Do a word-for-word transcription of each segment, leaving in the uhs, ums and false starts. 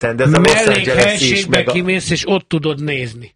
mellékhelységbe kimész, és ott tudod nézni.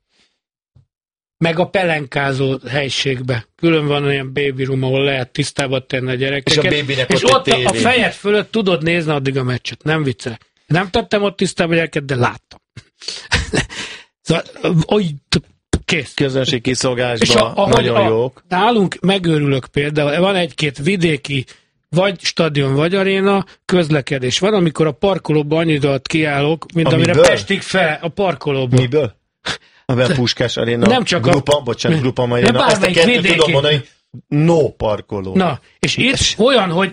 Meg a pelenkázó helységbe. Külön van olyan baby room, ahol lehet tisztába tenni a gyerekeket. És, a babynek és ott, ott a, a fejed fölött tudod nézni addig a meccset. Nem viccelek. Nem tettem ott tisztába a gyereket, de láttam. Szóval, oly, kész. Közönség kiszolgásban nagyon a, jók. Nálunk megőrülök például, van egy-két vidéki vagy stadion, vagy aréna, közlekedés van, amikor a parkolóban annyidat kiállok, mint amire Amiből? Pestig fel a parkolóban. Miből? A Puskás aréna, nem csak grupa, a... bocsánat, grupa aréna, ezt a kettőt tudom mondani, no parkoló. Na, és itt olyan, hogy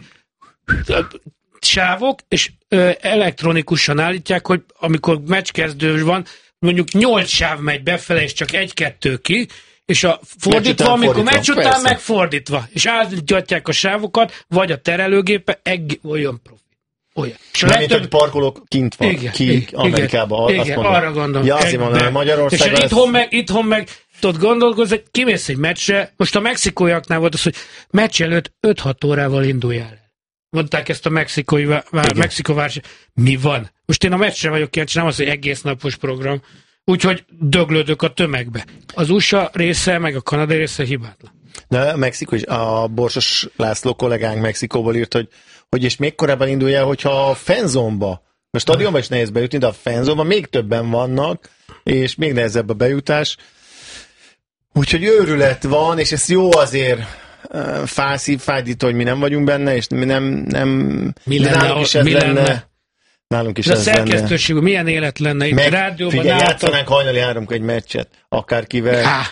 sávok, és ö, elektronikusan állítják, hogy amikor meccskezdő van, mondjuk nyolc sáv megy befele, és csak egy-kettő ki, és a fordítva, meccs amikor meccs után persze. Megfordítva, és állítják a sávokat, vagy a terelőgépe, egg, olyan profi. Olyan. Nem, legtöbb... mint hogy parkolók kint van, igen, ki igen, Amerikában. Igen, igen, arra gondolom. Ja, azért mondom, Magyarországon... És lesz... itthon, meg, itthon meg, tudod gondolkozni, hogy kimész egy meccsre, most a mexikóiaknál volt az, hogy meccs előtt öt-hat órával induljál el. Mondták ezt a mexikói vár, Mexikóváros. Mi van? Most én a meccsre vagyok kíváncsi, nem az, hogy egész napos program. Úgyhogy döglődök a tömegbe. Az u es á része, meg a kanadai része hibátlan. De Mexikó is, a Borsos László kollégánk Mexikóból írt, hogy, hogy és még korábban indulj el, hogyha a fanzone-ba, a stadionba is nehéz bejutni, de a fanzone-ba még többen vannak, és még nehezebb a bejutás. Úgyhogy őrület van, és ez jó azért fászív, fájdító, hogy mi nem vagyunk benne, és mi nem... nem mi lenne? Nálunk is ez mi lenne. lenne? Nálunk is de ez lenne. A szerkesztőség, milyen élet lenne itt meg, rádióban? Figyelj, játszanánk hajnali háromkor egy meccset, akárkivel. Há.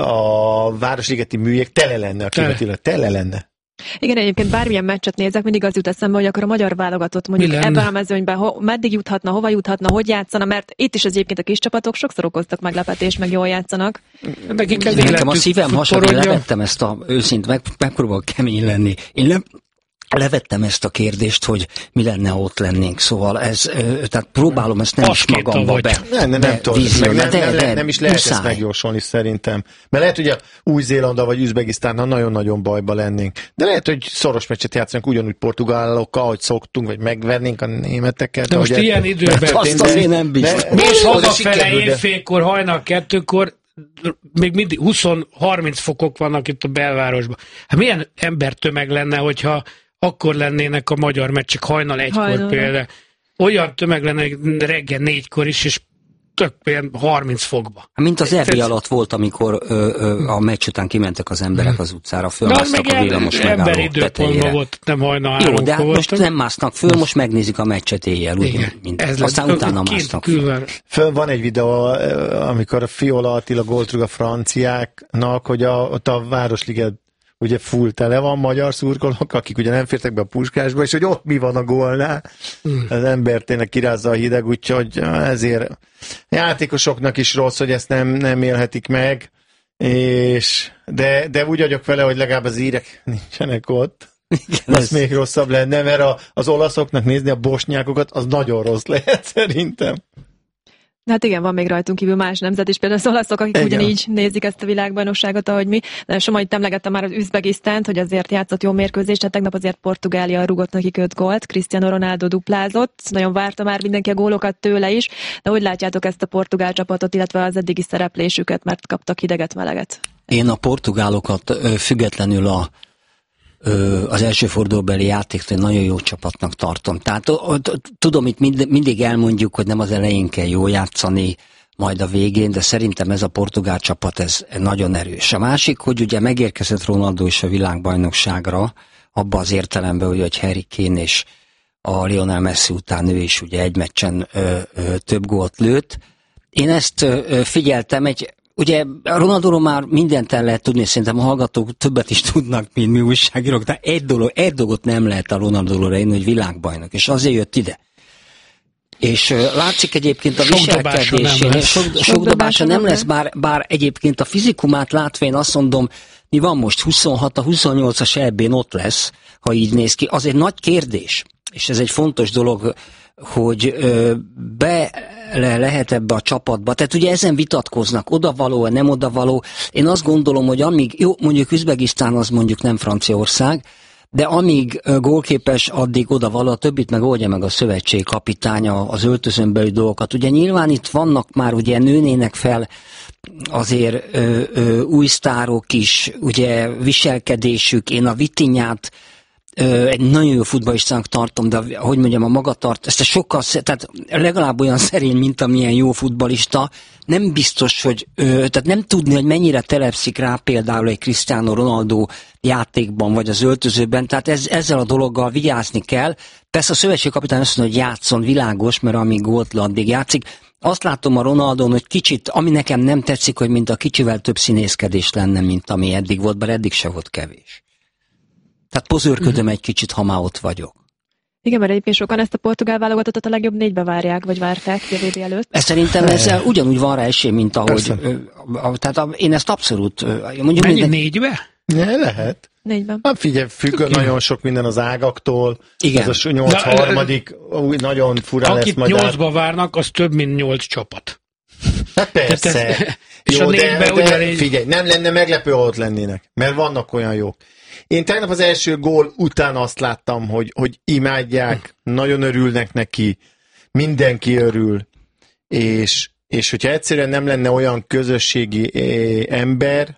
A Városligeti műjég tele lenne, a tele. tele lenne. Igen, egyébként bármilyen meccset nézek, mindig az jut eszembe, hogy akkor a magyar válogatott mondjuk ebben a mezőnyben ho, meddig juthatna, hova juthatna, hogy játszana, mert itt is az egyébként a kis csapatok sokszor okoztak meglepetést, meg jól játszanak. Nekem a szívem hasad, én levettem ezt a őszint, meg, megpróbálok kemény lenni. Én le, levettem ezt a kérdést, hogy mi lenne, ott lennénk, szóval ez, tehát próbálom ezt nem is magamba be. Nem, nem, nem tudom, nem, nem, nem, nem, nem is lehet muszáj. Ezt megjósolni szerintem. Mert lehet, hogy a Új-Zélanda vagy Üzbegisztánnal nagyon-nagyon bajba lennénk. De lehet, hogy szoros meccset játszanak ugyanúgy portugálokkal, ahogy szoktunk, vagy megvernénk a németeket. De most ilyen időben... Azt azért nem biztos. Mész hazafele évfélkor, hajnal kettőkor, még mindig húsz-harminc fokok vannak itt a belvárosban. Hát milyen embertömeg lenne, hogyha akkor lennének a magyar meccsek hajnal egykor Hajnal. Például. Olyan tömeg lenne reggel négykor is, és tök ilyen harminc fokba. Mint az er bé alatt volt, amikor ö, ö, a meccs után kimentek az emberek az utcára, fölmásztak a villamos megálló tetejére. Volt, nem hajnal Jó, de hát most nem másznak föl, most megnézik a meccset éjjel, úgy, mint, aztán lett, utána másznak föl. Föl van egy videó, amikor a Fiola Attila gólt rúg a franciáknak, hogy a, ott a Városliget ugye full tele van magyar szurkolók, akik ugye nem fértek be a Puskásba, és hogy ott mi van a gólnál. Mm. Az ember tényleg kirázza a hideg, úgyhogy ezért játékosoknak is rossz, hogy ezt nem, nem élhetik meg, és de, de úgy vagyok vele, hogy legalább az írek nincsenek ott. Igen, az ez... még rosszabb lenne, mert a, az olaszoknak nézni a bosnyákokat, az nagyon rossz lehet szerintem. Hát igen, van még rajtunk kívül más nemzet is, például az olaszok, akik igen. ugyanígy nézik ezt a világbajnokságot, ahogy mi. De Soma itt emlegettem már az Üzbegisztánt, hogy azért játszott jó mérkőzést, tehát tegnap azért Portugália rúgott nekik öt gólt, Cristiano Ronaldo duplázott, nagyon várta már mindenki a gólokat tőle is, de hogy látjátok ezt a portugál csapatot, illetve az eddigi szereplésüket, mert kaptak hideget, meleget? Én a portugálokat függetlenül a az első fordulóbeli játéktól nagyon jó csapatnak tartom. Tehát tudom, itt mindig elmondjuk, hogy nem az elején kell jól játszani, majd a végén, de szerintem ez a portugál csapat, ez nagyon erős. A másik, hogy ugye megérkezett Ronaldo is a világbajnokságra, abba az értelemben, hogy Harry Kane és a Lionel Messi után ő is ugye egy meccsen ö, ö, több gólt lőtt. Én ezt ö, figyeltem, egy ugye Ronaldóról már mindent el lehet tudni, szerintem a hallgatók többet is tudnak, mint mi újságírók, de egy, dolog, egy dolgot nem lehet a Ronaldóról ráírni, hogy világbajnok, és azért jött ide. És uh, látszik egyébként a viselkedésén, sok, sok dobása nem lesz, bár, bár egyébként a fizikumát látva én azt mondom, mi van most huszonhat, a huszonnyolcas é bén ott lesz, ha így néz ki. Az egy nagy kérdés, és ez egy fontos dolog, hogy ö, be le lehet ebbe a csapatba. Tehát ugye ezen vitatkoznak, odavaló, nem odavaló. Én azt gondolom, hogy amíg, jó, mondjuk Üzbegisztán az mondjuk nem Franciaország, de amíg gólképes, addig oda vala, a többit meg oldja meg a szövetség kapitánya, az öltözön belüli dolgokat. Ugye nyilván itt vannak már, ugye nőnének fel azért ö, ö, új sztárok is, ugye viselkedésük, én a Vitinhát ö, egy nagyon jó futballistának tartom, de hogy mondjam, a magatart, ezt a sokkal, tehát legalább olyan szerény, mint amilyen jó futballista, nem biztos, hogy, ö, tehát nem tudni, hogy mennyire telepszik rá például egy Cristiano Ronaldo játékban, vagy az öltözőben, tehát ez, ezzel a dologgal vigyázni kell. Persze a szövetségkapitány azt mondja, hogy játszon, világos, mert amíg gólt le, addig játszik. Azt látom a Ronaldon, hogy kicsit, ami nekem nem tetszik, hogy mint a kicsivel több színészkedés lenne, mint ami eddig volt, bár eddig se volt kevés. Tehát pozőrködöm egy kicsit, ha már ott vagyok. Igen, mert egyébként sokan ezt a portugál válogatottat a legjobb négybe várják, vagy várták jövő év előtt. Ez szerintem ezzel ugyanúgy van rá esély, mint ahogy... Ö, a, tehát a, én ezt abszolút... Ö, mondjuk Mennyi, minden... négybe? Ne, lehet. Négyben. Hát figyelj, függ Tök nagyon jó. sok minden az ágaktól. Igen. Ez a nyolc harmadik, új, nagyon fura lesz Akit majd. nyolcba várnak, az több, mint nyolc csapat. Hát persze. Tehát ez- és Jó, a de, négybe de ugyanígy- figyelj, nem lenne meglepő, ha ott lennének. Mert vannak olyan jók. Én tegnap az első gól után azt láttam, hogy, hogy imádják, nagyon örülnek neki, mindenki örül, és, és hogyha egyszerűen nem lenne olyan közösségi eh, ember,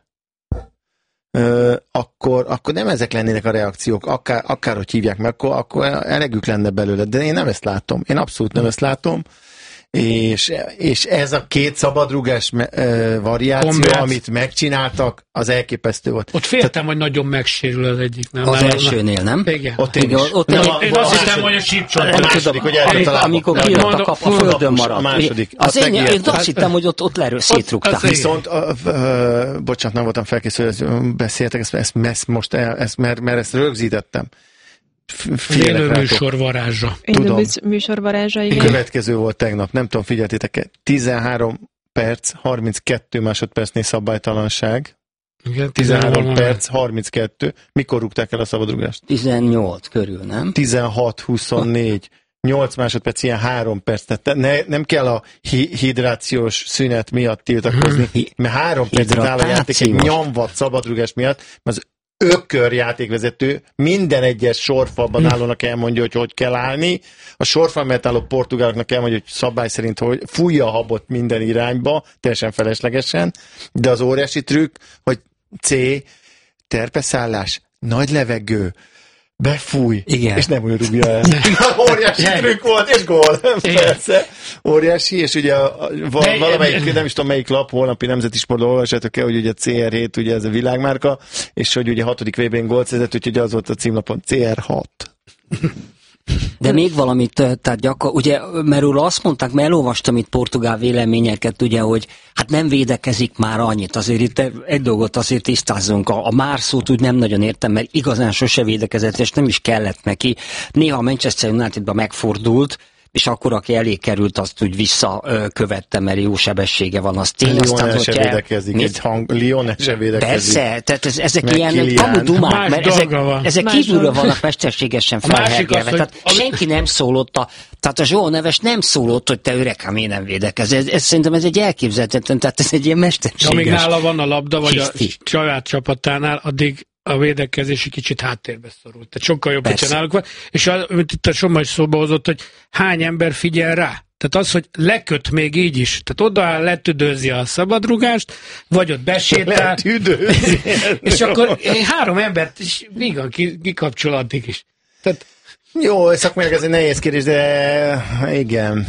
eh, akkor, akkor nem ezek lennének a reakciók, akár, akárhogy hívják meg, akkor, akkor elegük lenne belőle, de én nem ezt látom, én abszolút nem ezt látom, és, és ez a két szabadrugás uh, variáció, Kombináció. amit megcsináltak, az elképesztő volt. Ott féltem, hogy nagyon megsérül az egyik. Nem, Az nem, elsőnél, nem? Igen. Ott én Igen, is. ott Nem, én- a- Én a azt hittem, második- hogy a sípcsont. A második, hogy eltett a lába. Amikor Nem, kijött a mondom, kap, a földön kapus, maradt. a második. Az Azt én, én megijesztett. azt hittem, hogy ott, ott lerő, szétrugták. az igen. Viszont, uh, uh, bocsánat, nem voltam felkészülve, ezt beszéltek, ezt, ezt, ezt most el, ezt, mert, mert ezt rögzítettem. F- Élő félek rátok. műsor varázsa. Élő tudom. műs- műsor varázsa, igen. Következő volt tegnap, nem tudom, figyeltétek-e, tizenhárom perc, harminckettő másodpercnél szabálytalanság, Igen, tizenhárom perc, harminckettő, mikor rúgták el a szabadrugást? tizennyolc körül, nem? tizenhat huszonnégy, nyolc másodperc, ilyen három perc, tehát ne, nem kell a hi- hidrációs szünet miatt tiltakozni, mert három percet áll a játék egy Hidratációs. nyomvat szabadrugás miatt, mert az ökör játékvezető minden egyes sorfalban állónak elmondja, hogy hogy kell állni, a sorfal mellett álló portugáloknak elmondja, hogy szabály szerint hogy fújja a habot minden irányba, teljesen feleslegesen, de az óriási trükk, hogy C, terpeszállás, nagy levegő, befúj, Igen. és nem úgy rúgja el. Óriási trükk volt, és gól. Persze. Óriási, és ugye a, a, val- De- valamelyik, nem is tudom melyik lap, holnapi Nemzeti Sportban olvassátok el, hogy ugye cé er hét, ugye ez a világmárka, és hogy ugye hatodik vé bén gólt szerzett, úgyhogy az volt a címlapon cé er hat. De még valamit, tehát gyakor, ugye, mert róla azt mondták, mert elolvastam itt portugál véleményeket, ugye, hogy hát nem védekezik már annyit, azért itt egy dolgot azért tisztázzunk, a, a már szót úgy nem nagyon értem, mert igazán sose védekezett, és nem is kellett neki. Néha a Manchester Unitedban megfordult, és akkor, aki elé került, azt úgy visszakövette, mert jó sebessége van, az tény. Lionel se hogyha el- védekezik, Mi? egy hang, Lionel se védekezik. Persze, tehát ez, ezek Meg ilyen Kilian. kamu dumák, Más mert ezek, dolga van. ezek Más kívülről dolga. vannak mesterségesen A másik felhergelve. az, hogy- Tehát senki nem szólott, a, tehát a Zsó Neves nem szólott, hogy te öregem, én nem védekezz. Ez, ez, szerintem ez egy elképzelhetetlen, tehát ez egy ilyen mesterséges. Amíg nála van a labda, vagy a Hiszti. saját csapatánál, addig a védekezési kicsit háttérbe szorult. Tehát sokkal jobb, Persze. hogyha náluk van. És az, amit itt a Soma is szóba hozott, hogy hány ember figyel rá. Tehát az, hogy leköt még így is. Tehát odaáll, letüdőzi a szabadrugást, vagy ott besétál, Letüdőzi. és akkor három embert is vígan ki- kikapcsol addig is. Tehát Jó, szakmailag ez egy nehéz kérdés, de igen.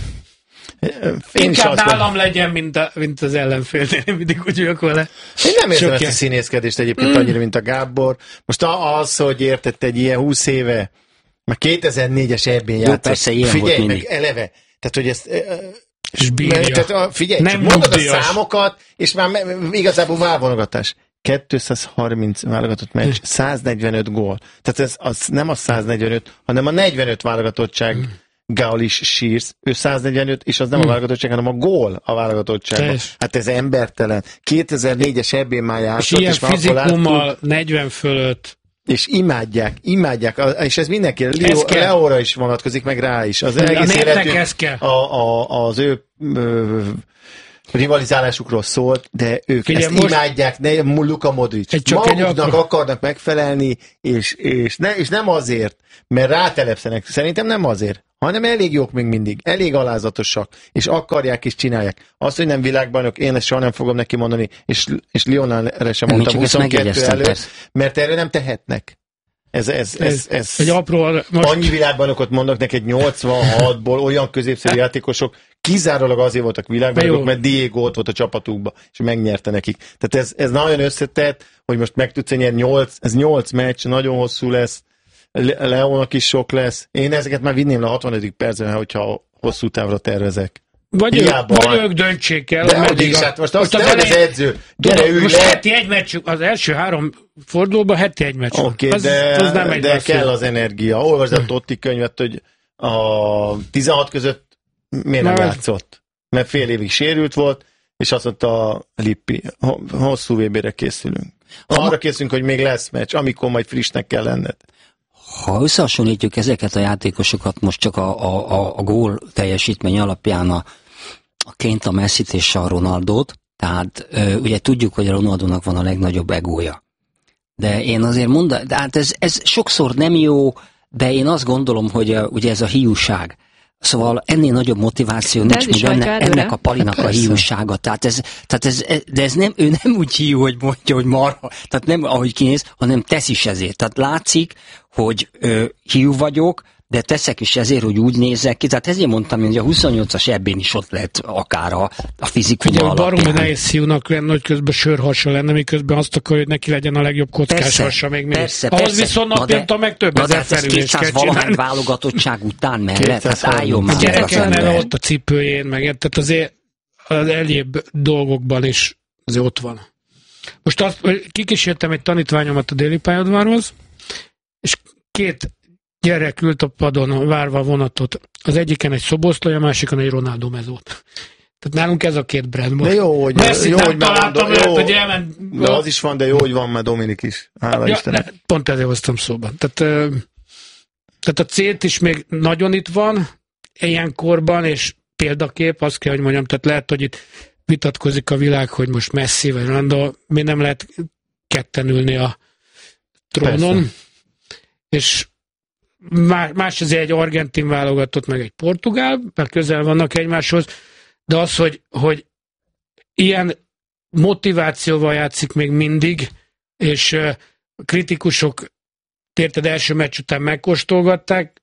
Én is inkább azt nálam mondom, legyen, mint, a, mint az ellenfélnél. Én mindig úgy vagyok vele. én nem értem Sok ezt a ilyen. színészkedést egyébként annyira, mint a Gábor. Most az, hogy értett egy ilyen húsz éve, már kétezer-négyes ebben játszott. persze, ilyen Figyelj volt meg mindig. eleve. Tehát, hogy ezt... És bírja. Mert, tehát, a- figyelj, Nem nem mondod a nyugdíjas. számokat, és már me, igazából válvonogatás. kétszázharminc válogatott meccs, száznegyvenöt gól. Tehát ez az nem a száznegyvenöt, hanem a negyvenöt válogatottság gól is sírsz. Ő száznegyvenöt, és az nem a válogatottság, hanem a gól a válogatottságban. Teljes. Hát ez embertelen. kétezer-négyes ebben már És játszott, ilyen és már akkor láttuk, fizikummal negyven fölött. és imádják, imádják, a- és ez mindenki, Ez Leo, kell. Leóra is vonatkozik, meg rá is. Az A egész népnek életük, ez kell. a, a, az ő ö, rivalizálásukról szólt, de ők Figyelj, ezt most imádják, ne, Luka Modric. Maguknak akarnak megfelelni, és, és, ne, és nem azért, mert rátelepszenek. Szerintem nem azért, hanem elég jók még mindig, elég alázatosak, és akarják és csinálják. Azt, hogy nem világbajnok, én ezt soha nem fogom neki mondani, és, és Lionelre sem nem, mondtam huszonkettő előtt, mert erre nem tehetnek. Ez, ez, ez, ez, ez egy apró, most... Annyi világbajnokot mondnak neked nyolcvanhatból, olyan középszerű játékosok, kizárólag azért voltak világbajnokok, mert Diego ott volt a csapatukban, és megnyerte nekik. Tehát ez, ez nagyon összetett, hogy most meg tudsz nyerni nyolc, ez nyolc meccs, nagyon hosszú lesz, Leónak is sok lesz. Én ezeket már vinném le a hatvanadik percben, hogyha hosszú távra tervezek. Vagy, ők, vagy ők döntsék el. De hogy is, hát most azt most az, az edző. Gyere, ülj most le. heti egy meccs, az első három fordulóban heti egy meccs. Oké, okay, de, az nem de kell az energia. Olvasd a Totti könyvet, hogy a tizenhat között miért nem játszott? Mert fél évig sérült volt, és azt mondta a Lippi, hosszú vé bé-re készülünk. Arra készülünk, hogy még lesz meccs, amikor majd frissnek kell lenned. Ha összehasonlítjuk ezeket a játékosokat most csak a, a, a gól teljesítmény alapján a, a Kane-t, a Messit és a Ronaldót, tehát ö, ugye tudjuk, hogy a Ronaldónak van a legnagyobb egója. De én azért mondom, de hát ez, ez sokszor nem jó, de én azt gondolom, hogy a, ugye ez a hiúság. Szóval ennél nagyobb motiváció de nincs, mint enne, ennek a Palinak a hiúsága. Tehát ez, tehát ez, de ez nem, ő nem úgy hiú, hogy mondja, hogy marha, tehát nem ahogy kinéz, hanem tesz is ezért. Tehát látszik, hogy ö, hiú vagyok, de teszek is ezért, hogy úgy nézek ki. Tehát ezért mondtam, hogy a huszonnyolcas ebben is ott lehet akár a, a fizikuma alapján. Ugye baromi nehéz hiúnak lenne, hogy közben sörhasa lenne, miközben azt akar, hogy neki legyen a legjobb kockás persze, hasa még mindig. Persze, ahhoz persze. viszont napjánta meg több ezer felülést kell csinálni. válogatottság után mellett, tehát álljon már. A gyerekek neve ott a cipőjén, meg tehát azért az egyéb dolgokban is azért ott van. Most azt, kikísértem egy tanítványomat a Déli pályaudvarhoz, és két gyerek ült a padon, várva a vonatot. Az egyiken egy szoboszlai, a másikon egy Ronaldo mezót. Tehát nálunk ez a két brand most. De jó, hogy, Messi jó, nem hogy találtam őt, hogy elment. De az is van, de jó, hogy van már Dominik is. Hála ja, Istennek. Ne, pont ezért hoztam szóban. Tehát, tehát a célt is még nagyon itt van, ilyen korban, és példakép, azt kell, hogy mondjam, tehát lehet, hogy itt vitatkozik a világ, hogy most Messi vagy Ronaldo, mi nem lehet ketten ülni a trónon. Persze. És más azért egy argentin válogatott, meg egy portugál, mert közel vannak egymáshoz, de az, hogy, hogy ilyen motivációval játszik még mindig, és uh, kritikusok érted első meccs után megkóstolgatták,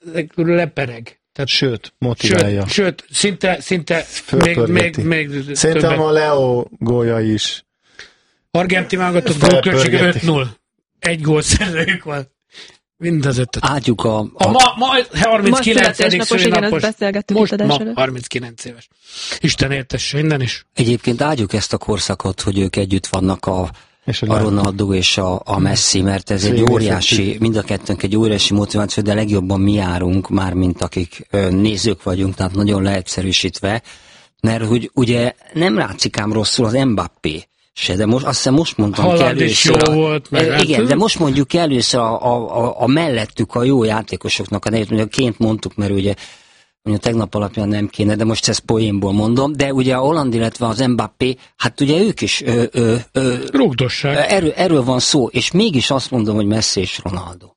lepereg. Tehát, sőt, motiválja. Sőt, sőt szinte, szinte még, még, még szerintem többet. A Leo gólja is. Argentin válogatott gólköltsége öt null. Egy gólszerzőjük van. Mind az ötöt. Áldjuk a... a... a ma, ma harminckilencedik szülinapos. Most ma harminckilenc éves. Isten értesse, innen is. Egyébként áldjuk ezt a korszakot, hogy ők együtt vannak a, a Ronaldo és a, a Messi, mert ez egy óriási, mind a kettőnk egy óriási motiváció, de legjobban mi járunk, már mint akik ö, nézők vagyunk, tehát nagyon leegyszerűsítve, mert hogy ugye nem látszik ám rosszul az Mbappé se, de most, azt hiszem most mondtam Holland ki először. Jó volt, meg e, igen, de most mondjuk ki először a, a, a, a mellettük a jó játékosoknak, a nevét, mondjuk ként mondtuk, mert ugye mondjuk tegnap alapján nem kéne, de most ezt poénból mondom, de ugye a Holland, illetve az Mbappé, hát ugye ők is ö, ö, ö, rugdosság. Erről, erről van szó, és mégis azt mondom, hogy Messi és Ronaldo.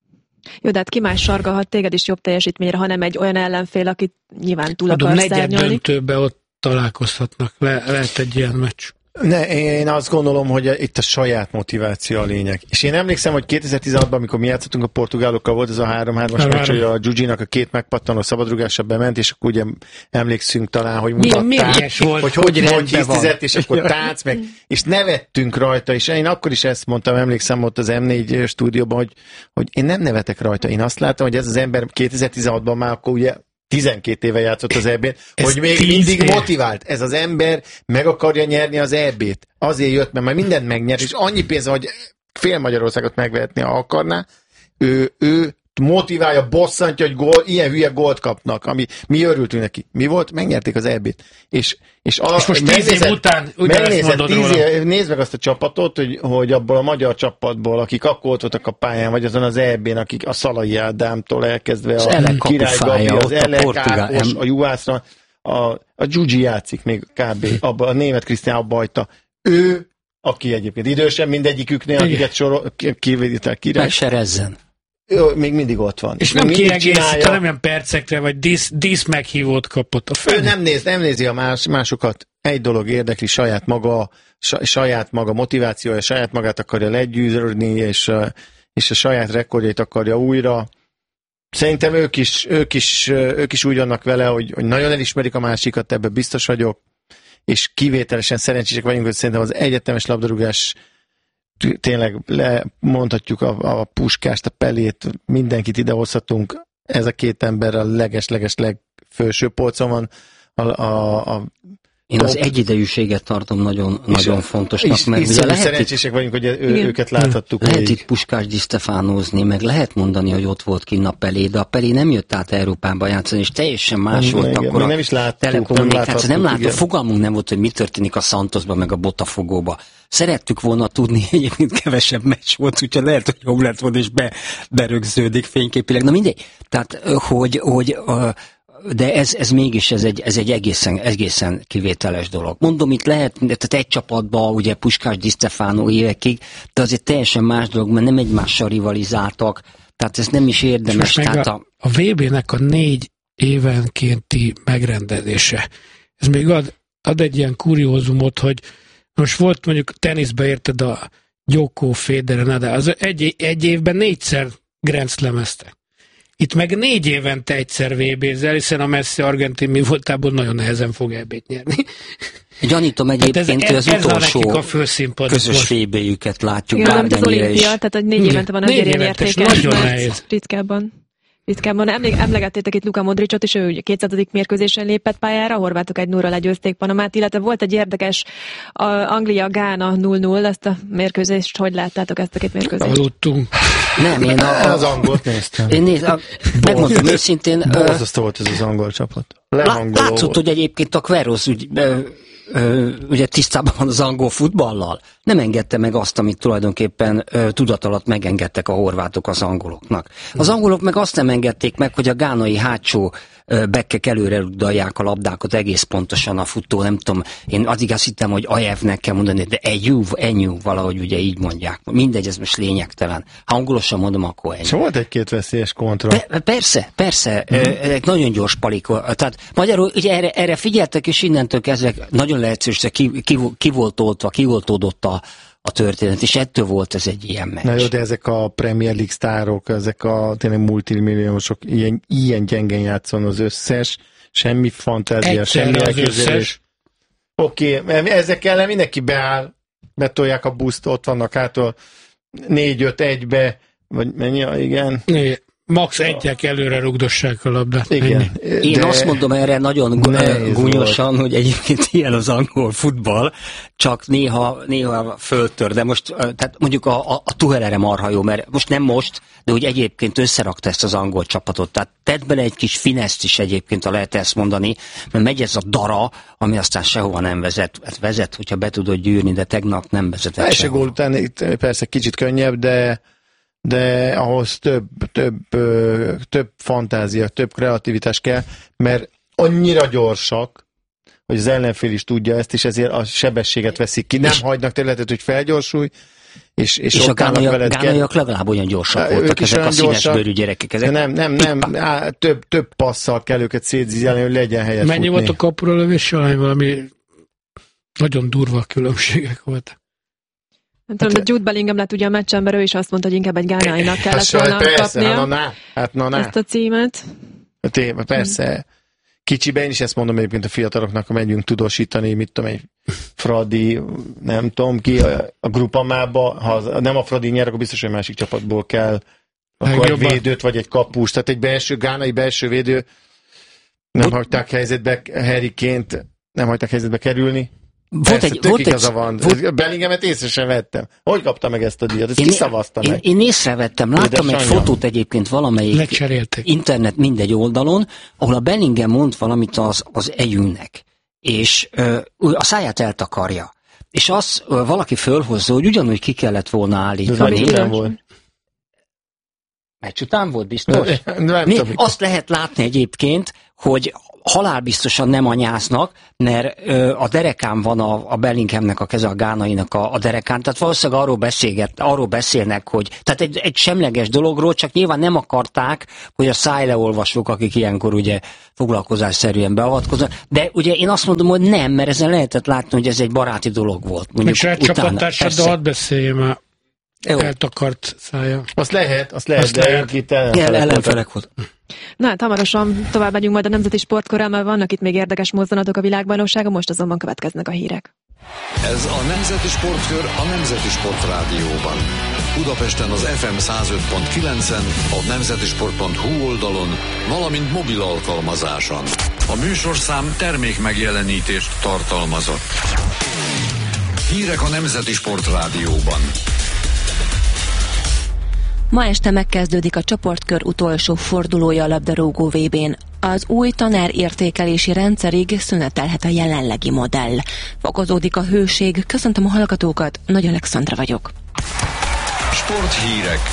Jó, de hát ki más sargalhat téged is jobb teljesítményre, hanem egy olyan ellenfél, akit nyilván túl Adom, akarsz negyed szárnyalni. döntőbe ott találkozhatnak. Le, lehet egy ilyen meccs. Ne, én azt gondolom, hogy itt a saját motiváció a lényeg. És én emlékszem, hogy kétezer-tizenhatban, amikor mi játszottunk a portugálokkal, volt ez a három-hármas meccs, hogy a Gyugyinak a két megpattanó szabadrugásra bement, és akkor ugye emlékszünk talán, hogy mutatták, volt, hogy hogy, hogy, hogy hisztizett, és akkor tánc meg, és nevettünk rajta, és én akkor is ezt mondtam, emlékszem ott az em négy stúdióban, hogy, hogy én nem nevetek rajta. Én azt láttam, hogy ez az ember kétezer-tizenhatban már akkor ugye tizenkét éve játszott az é bén, hogy még mindig év. motivált. Ez az ember meg akarja nyerni az é bét. Azért jött, mert már mindent megnyert, és annyi pénz, hogy fél Magyarországot megvehetné, ha akarná. Ő, ő motiválja, bosszantja, hogy gól, ilyen hülye gólt kapnak, ami mi örültünk neki. Mi volt? Megnyerték az é bét. És, és, a, és most tíz év után megnézed, tíz év, nézd meg azt a csapatot, hogy, hogy abból a magyar csapatból, akik akkor ott voltak a pályán, vagy azon az é bén, akik a Szalai Ádámtól elkezdve az a Király Gabi, az Elek Ákos, a Juhászra, a, a Gyugyi játszik még kb. Abba, a német Krisztián abba hagyta. Ő, aki egyébként idősebb mindegyiküknél, akiket sorol, kivétel király. Megserezzen. Ő még mindig ott van. És nem kiegészít, hanem ilyen percekre, vagy dísz, dísz meghívót kapott a fel. Ő nem, néz, nem nézi a más, másokat. Egy dolog érdekli, saját maga, saját maga motivációja, saját magát akarja legyőzni, és, és a saját rekordjait akarja újra. Szerintem ők is, ők is, ők is úgy vannak vele, hogy, hogy nagyon elismerik a másikat, ebben biztos vagyok, és kivételesen szerencsések vagyunk, hogy szerintem az egyetemes labdarúgás tényleg mondhatjuk a, a Puskást, a Pelét, mindenkit idehozhatunk. Ez a két ember a leges-leges legfőső polcon van. A, a, a Én az egyidejűséget tartom nagyon, nagyon fontosnak, és, mert és ugye lehet szerencsések itt, vagyunk, hogy ő, őket láthattuk. Lehet így. itt Puskás Di Stefánózni, meg lehet mondani, hogy ott volt kinn a Pelé, de a Pelé nem jött át Európába játszani, és teljesen más volt igen, akkor a nem is láttuk, telekommunikáció. Nem, nem láttuk, igen. fogalmunk nem volt, hogy mi történik a Santosban, meg a Botafogóba. Szerettük volna tudni, egyébként kevesebb meccs volt, úgyhogy lehet, hogy jobb lett volna, és be, berögződik fényképileg. Na mindegy. Tehát, hogy, hogy de ez, ez mégis ez egy, ez egy egészen, egészen kivételes dolog. Mondom, itt lehet, tehát egy csapatban, ugye Puskás Di Stefano évekig, de azért teljesen más dolog, mert nem egymással rivalizáltak, tehát ez nem is érdemes. Tehát a, a, a vé bének a négy évenkénti megrendezése, ez még ad, ad egy ilyen kuriózumot, hogy most volt mondjuk teniszbe érted a Djoko, Federer, Nadal, az egy, egy évben négyszer Grand Slameztek. Itt meg négy évente egyszer vé bézel, hiszen a Messi argentin mi voltából nagyon nehezen fog é bét nyerni. Gyanítom egyébként, hogy az ez utolsó a főszínpad közös vé béjüket látjuk. Igen, mint az olimpia, is. tehát hogy négy évente van azért ilyen értékes, mert ritkábban. Ritkábban. Emlég, emlegettétek itt Luka Modricot, és ő ugye kétszázadik mérkőzésen lépett pályára, a horvátok egy nullra legyőzték Panamát, illetve volt egy érdekes Anglia-Gána null null, ezt a mérkőzést, hogy láttátok ezt a két mérkőzést? Aludtunk. Nem, én a, az angolt néztem. Én néz, a, megmondom őszintén. Borzasztó volt ez az angol csapat. Látszott, hogy egyébként a Queiroz úgy, Ö, ugye tisztában van az angol futballal, nem engedte meg azt, amit tulajdonképpen ö, tudat alatt megengedtek a horvátok az angoloknak. Az angolok meg azt nem engedték meg, hogy a gánai hátsó ö, bekkek előre rugdalják a labdákat egész pontosan a futó, nem tudom, én addig azt hittem, hogy Ajevnek kell mondani, de Enyú, Enyú, valahogy ugye így mondják. Mindegy, ez most lényegtelen. Ha angolosan mondom, akkor Enyú. És volt egy-két veszélyes kontra. Pe- persze, persze, mm. ezek nagyon gyors palikó. Tehát magyarul ugye erre, erre figyeltek, és innentől kezdve nagyon lehetőség, ki, ki, ki volt oltva, ki volt oldott a, a történet, és ettől volt ez egy ilyen meccs. Na jó, de ezek a Premier League sztárok, ezek a tényleg multimilliósok, ilyen, ilyen gyengen játszon az összes, semmi fantázia, semmi elképzelés. Oké, okay, ezek ellen mindenki beáll, betolják a buszt, ott vannak hátul négy-öt egybe, vagy mennyi, igen. Né. Max egyek előre rugdossák a labdát. Igen. Én azt mondom erre nagyon gúnyosan, hogy egyébként ilyen az angol futball, csak néha, néha föltör, de most, tehát mondjuk a, a, a Tuchel erre marha jó, mert most nem most, de úgy egyébként összerakta ezt az angol csapatot, tehát tett bele egy kis fineszt is egyébként, ha lehet ezt mondani, mert megy ez a dara, ami aztán sehova nem vezet, hát vezet, hogyha be tudod gyűrni, de tegnap nem vezetett első sehova. Gól után itt persze kicsit könnyebb, de de ahhoz több, több, több fantázia, több kreativitás kell, mert annyira gyorsak, hogy az ellenfél is tudja ezt, és ezért a sebességet veszik ki. Nem és hagynak területet, hogy felgyorsulj, és, és, és a gánaiak, gánaiak legalább olyan gyorsak voltak, ezek a színesbőrű gyerekek. Ezek nem, nem, nem, á, több, több passzal kell őket szétzízelni, hogy legyen helyet Mennyi futni. volt a kapura lövés, valami nagyon durva különbségek voltak. Nem tudom, de Jude Bellingham lett ugye a meccsember, ő is azt mondta, hogy inkább egy gánainak kellett hát, volna persze, kapnia hát, na, hát, na, na. ezt a címet. Téma, persze. Kicsiben én is ezt mondom egyébként a fiataloknak, ha megyünk tudósítani, mit tudom, egy Fradi, nem tudom ki, a, a grupamába, ha az, nem a Fradi nyer, akkor biztos, hogy másik csapatból kell akkor egy védőt, vagy egy kapust. Tehát egy belső, gánai belső védő nem hagyták helyzetbe Harryként, nem hagyták helyzetbe kerülni. Volt Persze, egy, tök volt igaza egy, van. Volt... Bellinghamet észre sem vettem. Hogy kapta meg ezt a díjat? Ezt én, kiszavazta én, meg. Én észrevettem, láttam egy fotót egyébként valamelyik Lecseréltek. internet mindegy oldalon, ahol a Bellingham mond valamit az, az Enyúnek, és ö, a száját eltakarja. És az ö, valaki fölhozza, hogy ugyanúgy ki kellett volna állítani. De ez volt. Meccs után volt biztos? Nem, nem Né, azt lehet látni egyébként, hogy halálbiztosan nem anyáznak, mert ö, a derekán van a, a Bellinghamnek a keze, a gánainak a, a derekán, tehát valószínűleg arról, beszélget, arról beszélnek, hogy tehát egy, egy semleges dologról, csak nyilván nem akarták, hogy a szájleolvasók, akik ilyenkor ugye foglalkozásszerűen beavatkoznak, de ugye én azt mondom, hogy nem, mert ezen lehetett látni, hogy ez egy baráti dolog volt. Meg saját csapattársaddal hadd beszélj már. Jó. Eltakart szája. Azt lehet, azt lehet, azt de lehet. itt ellenfelek, ellenfelek volt. Na hát hamarosan tovább megyünk majd a nemzeti sportkörrel, mert vannak itt még érdekes mozdulatok a világbajnokságon, most azonban következnek a hírek. Ez a Nemzeti Sportkör a Nemzeti Sport Rádióban. Budapesten az ef em száz öt pont kilencen, a nemzetisport pont hu oldalon, valamint mobil alkalmazáson. A műsorszám termék megjelenítést tartalmazott. Hírek a Nemzeti Sport Rádióban. Ma este megkezdődik a csoportkör utolsó fordulója a labdarúgó vé bén. Az új tanárértékelési rendszerig szünetelhet a jelenlegi modell. Fokozódik a hőség. Köszöntöm a hallgatókat, Nagy Alexandra vagyok. Sporthírek.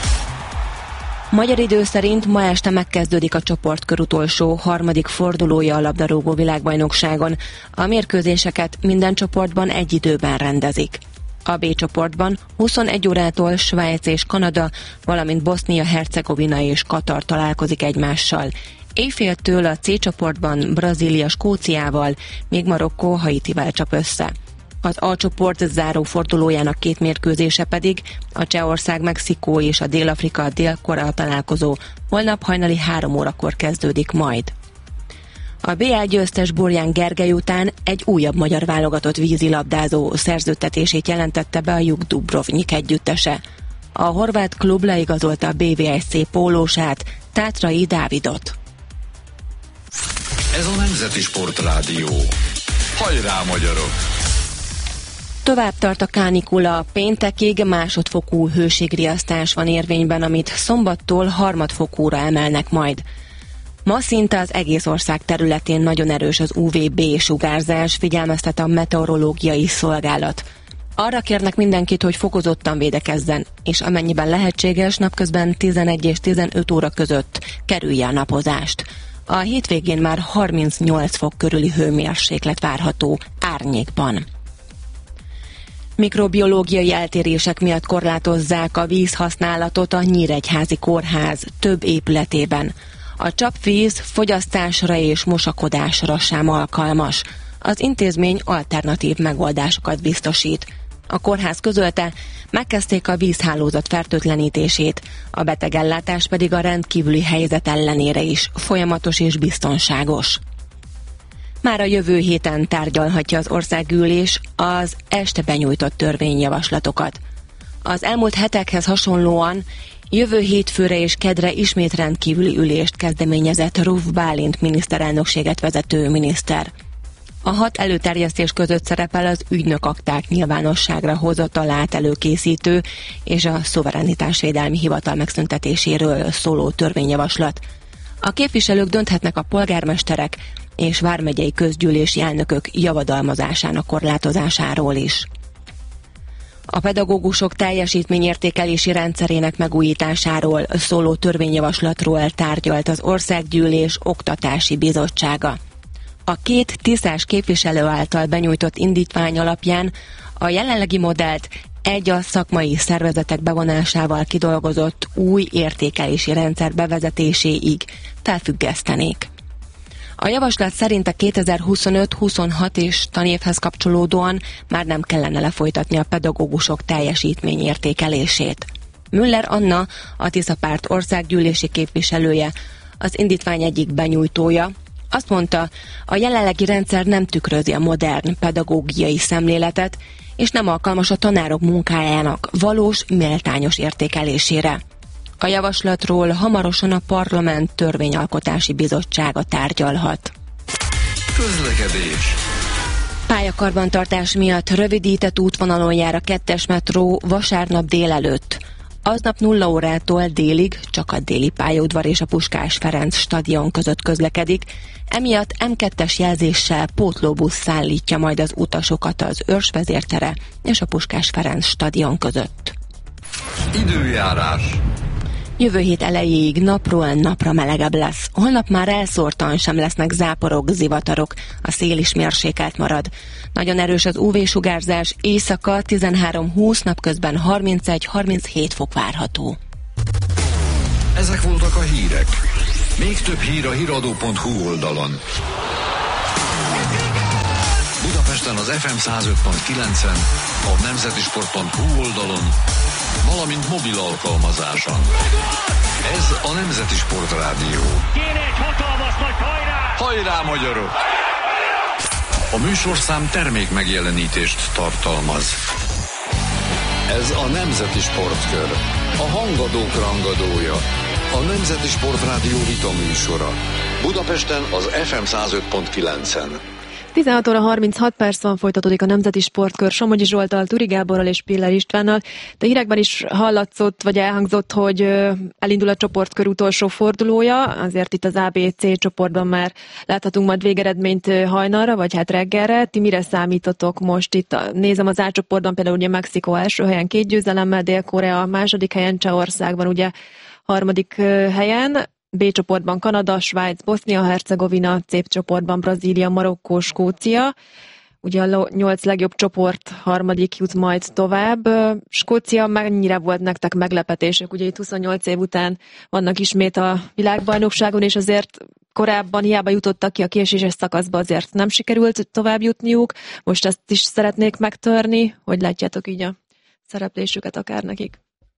Magyar idő szerint ma este megkezdődik a csoportkör utolsó harmadik fordulója a labdarúgó világbajnokságon. A mérkőzéseket minden csoportban egy időben rendezik. A B csoportban huszonegy órától Svájc és Kanada, valamint Bosznia-Hercegovina és Katar találkozik egymással. Éjféltől a C csoportban Brazília Skóciával, míg Marokkó Haitivel csap össze. Az A csoport záró fordulójának két mérkőzése pedig a Csehország, Mexikó és a Dél-Afrika Dél-Korea találkozó holnap hajnali három órakor kezdődik majd. A bé el győztes Burján Gergely után egy újabb magyar válogatott vízilabdázó szerződtetését jelentette be a Juk Dubrovnik együttese. A horvát klub leigazolta a bé vé es cé pólósát, Tátrai Dávidot. Ez a Nemzeti Sport Rádió. Hajrá, magyarok! Tovább tart a kánikula, péntekig másodfokú hőségriasztás van érvényben, amit szombattól harmadfokúra emelnek majd. Ma szinte az egész ország területén nagyon erős az u vé bé sugárzás, figyelmeztet a meteorológiai szolgálat. Arra kérnek mindenkit, hogy fokozottan védekezzen, és amennyiben lehetséges, napközben tizenegy és tizenöt óra között kerülje a napozást. A hétvégén már harmincnyolc fok körüli hőmérséklet várható árnyékban. Mikrobiológiai eltérések miatt korlátozzák a vízhasználatot a Nyíregyházi Kórház több épületében. A csapvíz fogyasztásra és mosakodásra sem alkalmas. Az intézmény alternatív megoldásokat biztosít. A kórház közölte, megkezdték a vízhálózat fertőtlenítését, a betegellátás pedig a rendkívüli helyzet ellenére is folyamatos és biztonságos. Már a jövő héten tárgyalhatja az országgyűlés az este benyújtott törvényjavaslatokat. Az elmúlt hetekhez hasonlóan jövő hétfőre és kedre ismét rendkívüli ülést kezdeményezett Ruf Bálint miniszterelnökséget vezető miniszter. A hat előterjesztés között szerepel az ügynökakták nyilvánosságra hozatalát előkészítő és a szuverenitásvédelmi hivatal megszüntetéséről szóló törvényjavaslat. A képviselők dönthetnek a polgármesterek és vármegyei közgyűlési elnökök javadalmazásának korlátozásáról is. A pedagógusok teljesítményértékelési rendszerének megújításáról szóló törvényjavaslatról tárgyalt az Országgyűlés Oktatási Bizottsága. A két tisztás képviselő által benyújtott indítvány alapján a jelenlegi modellt egy a szakmai szervezetek bevonásával kidolgozott új értékelési rendszer bevezetéséig felfüggesztenék. A javaslat szerint a kétezer-huszonöt huszonhat és tanévhez kapcsolódóan már nem kellene lefolytatni a pedagógusok teljesítményértékelését. Müller Anna, a Tisza Párt országgyűlési képviselője, az indítvány egyik benyújtója, azt mondta, a jelenlegi rendszer nem tükrözi a modern pedagógiai szemléletet, és nem alkalmas a tanárok munkájának valós, méltányos értékelésére. A javaslatról hamarosan a Parlament Törvényalkotási Bizottsága tárgyalhat. Közlekedés. Pályakarbantartás miatt rövidített útvonalon jár a kettes metró vasárnap délelőtt. Aznap nulla órától délig csak a déli pályaudvar és a Puskás Ferenc stadion között közlekedik, emiatt em kettes jelzéssel pótlóbusz szállítja majd az utasokat az Őrs vezértere és a Puskás Ferenc stadion között. Időjárás. Jövő hét elejéig napról napra melegebb lesz. Holnap már elszórtan sem lesznek záporok, zivatarok. A szél is mérsékelt marad. Nagyon erős az ú vé-sugárzás, éjszaka tizenhárom-húsz, napközben harmincegy-harminchét fok várható. Ezek voltak a hírek. Még több hír a híradó pont hú oldalon. Budapesten az ef em száz öt pont kilencen, a nemzetisport pont hú oldalon, valamint mobil alkalmazáson. Ez a Nemzeti Sport Rádió. Kéne egy hatalmas nagy hajrá! Hajrá, magyarok! A műsorszám termék megjelenítést tartalmaz. Ez a Nemzeti Sportkör, a hangadók rangadója, a Nemzeti Sport Rádió vita műsora. Budapesten az ef em száz öt pont kilencen. tizenhat óra harminchat perc van, folytatódik a Nemzeti Sportkör Somogyi Zsolttal, Turi Gáborral és Piller Istvánnal. De hírekben is hallatszott, vagy elhangzott, hogy elindul a csoportkör utolsó fordulója, azért itt az á bé cé csoportban már láthatunk majd végeredményt hajnalra, vagy hát reggelre. Ti mire számítotok most itt? Nézem az A csoportban, például ugye Mexikó első helyen két győzelemmel, Dél-Korea második helyen, Csehországban ugye harmadik helyen. B csoportban Kanada, Svájc, Bosznia-Hercegovina, C csoportban Brazília, Marokkó, Skócia. Ugye a nyolc legjobb csoport harmadik jut majd tovább. Skócia mennyire volt nektek meglepetések? Ugye itt huszonnyolc év után vannak ismét a világbajnokságon, és azért korábban hiába jutottak ki a kieséses szakaszba, azért nem sikerült tovább jutniuk. Most ezt is szeretnék megtörni. Hogy látjátok így a szereplésüket akár nekik?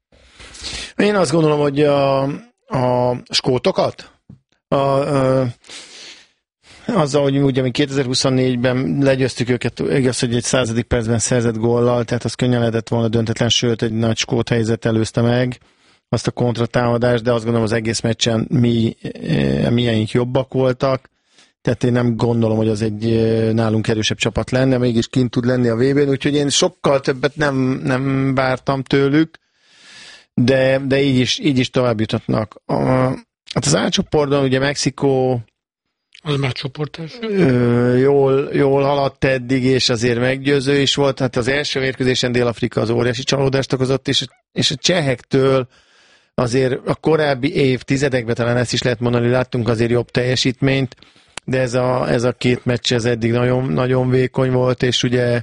Én azt gondolom, hogy a a skótokat? A, a, azzal, hogy ugye mi kétezer-huszonnégyben legyőztük őket, igaz, hogy egy századik percben szerzett góllal, tehát az könnyen lehetett volna döntetlen, sőt egy nagy skót helyzet előzte meg azt a kontratámadást, de azt gondolom az egész meccsen mi, milyeink jobbak voltak, tehát én nem gondolom, hogy az egy nálunk erősebb csapat lenne, mégis kint tud lenni a vé bén, úgyhogy én sokkal többet nem, nem vártam tőlük, de, de így, is, így is tovább juthatnak. A, hát az A csoportban ugye Mexikó az már csoportás. Jól, jól haladt eddig, és azért meggyőző is volt. Hát az első mérkőzésen Dél-Afrika az óriási csalódást okozott, és, és a csehektől azért a korábbi évtizedekben talán ezt is lehet mondani, láttunk azért jobb teljesítményt, de ez a, ez a két meccs ez eddig nagyon, nagyon vékony volt, és ugye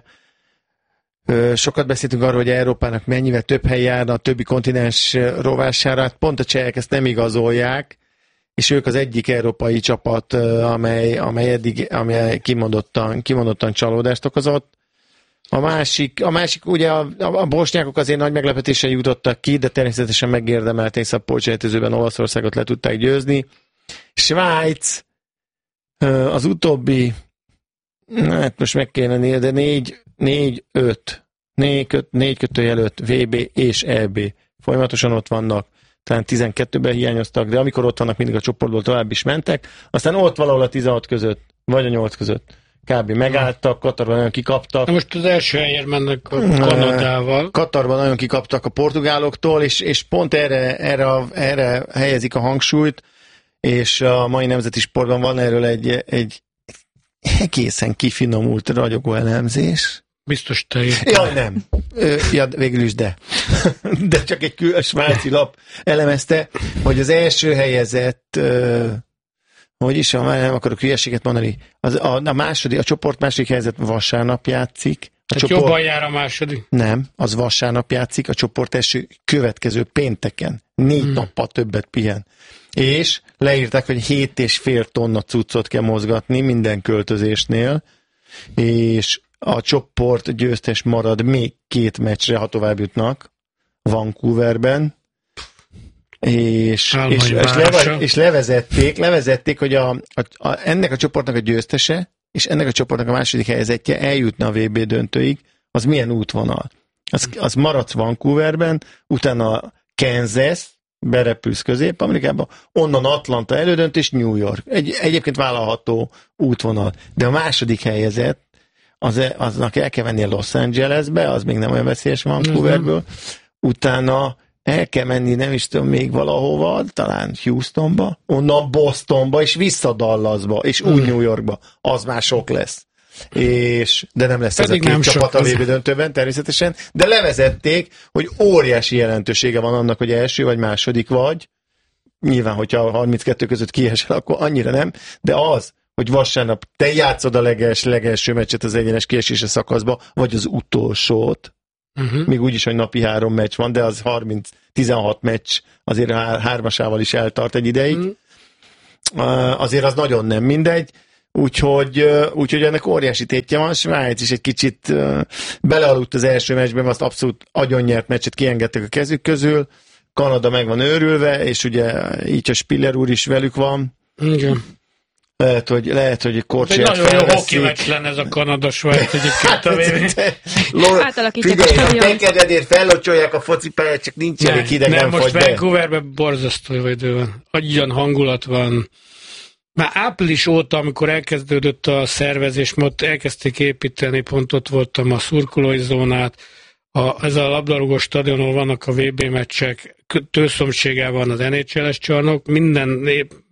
sokat beszéltünk arról, hogy Európának mennyivel több hely járna a többi kontinens rovására, hát pont a csehek ezt nem igazolják, és ők az egyik európai csapat, amely, amely eddig amely kimondottan, kimondottan csalódást okozott. A másik, a másik ugye a, a bosnyákok azért nagy meglepetéssel jutottak ki, de természetesen megérdemelték, hiszen a pótselejtezőben Olaszországot le tudták győzni. Svájc az utóbbi, hát most meg kéne nézni, de négy, négy, öt, négy, négy kötőjel öt vé bé és é bé folyamatosan ott vannak, talán tizenkettőben hiányoztak, de amikor ott vannak, mindig a csoportból tovább is mentek, aztán ott valahol a tizenhat között, vagy a nyolc között kb. Megálltak, Katarban nagyon kikaptak. Na most az első helyen mennek a Kanadával. Katarban nagyon kikaptak a portugáloktól, és, és pont erre, erre, erre helyezik a hangsúlyt, és a mai nemzeti sportban van erről egy, egy egészen kifinomult ragyogó elemzés. Biztos te érted. Jaj, nem. Ja, végül is de. De csak egy kül, svájci lap elemezte, hogy az első helyezett, hogy is, már nem akarok hülyeséget mondani, az, a, a, második, a csoport második helyezett vasárnap játszik. A csoport, jobban jár a második? Nem, az vasárnap játszik, a csoport első következő pénteken. Négy hmm. nappal többet pihen. És leírták, hogy hét és fél tonna cuccot kell mozgatni minden költözésnél, és a csoport győztes marad még két meccsre, ha tovább jutnak Vancouverben, és, és, és, leve, és levezették, levezették, hogy a, a, a, ennek a csoportnak a győztese, és ennek a csoportnak a második helyezettje eljutna a vé bé döntőig, az milyen útvonal? Az, az maradsz Vancouverben, utána Kansas, berepülsz Közép-Amerikába, onnan Atlanta elődönt, és New York. Egy, egyébként vállalható útvonal. De a második helyezett, az, aznak el kell menni a Los Angelesbe, az még nem olyan veszélyes Vancouverből, utána el kell menni, nem is tudom, még valahova, talán Houstonba, onnan Bostonba, és vissza Dallasba, és úgy New Yorkba. Az már sok lesz. és, de nem lesz Pedig ez a két csapat a vé bé ez. döntőben természetesen, de levezették, hogy óriási jelentősége van annak, hogy első vagy második vagy. Nyilván, hogyha a harminckettő között kiesel, akkor annyira nem, de az, hogy vasárnap te játszod a leges, legelső meccset az egyenes kiesése szakaszba, vagy az utolsót, uh-huh. még úgyis, hogy napi három meccs van, de az harminc tizenhat meccs azért hár, hármasával is eltart egy ideig. Uh-huh. Azért az nagyon nem mindegy, úgyhogy, úgyhogy ennek óriási tétje van. Svájc is egy kicsit belealudt az első meccsben, azt abszolút agyonnyert meccset kiengedtek a kezük közül. Kanada meg van őrülve, és ugye így a Spiller úr is velük van. Igen. Lehet, hogy, lehet, hogy Korcsiát felveszik. Nagyon jó hoki meccs lenne ez a Kanada-Svájc egyébként a vé bé. Figyelj, a tekededért fellocsolják a focipályát, csak nincs elég hideg, nem, nem most Vancouverben borzasztó jó idő van. Agyan hangulat van. Már április óta, amikor elkezdődött a szervezés, ott elkezdték építeni, pont ott voltam a szurkolói zónát, a, ez a labdarúgó stadionon vannak a vé bé meccsek, tőszomségában van az en há el-es csarnok, minden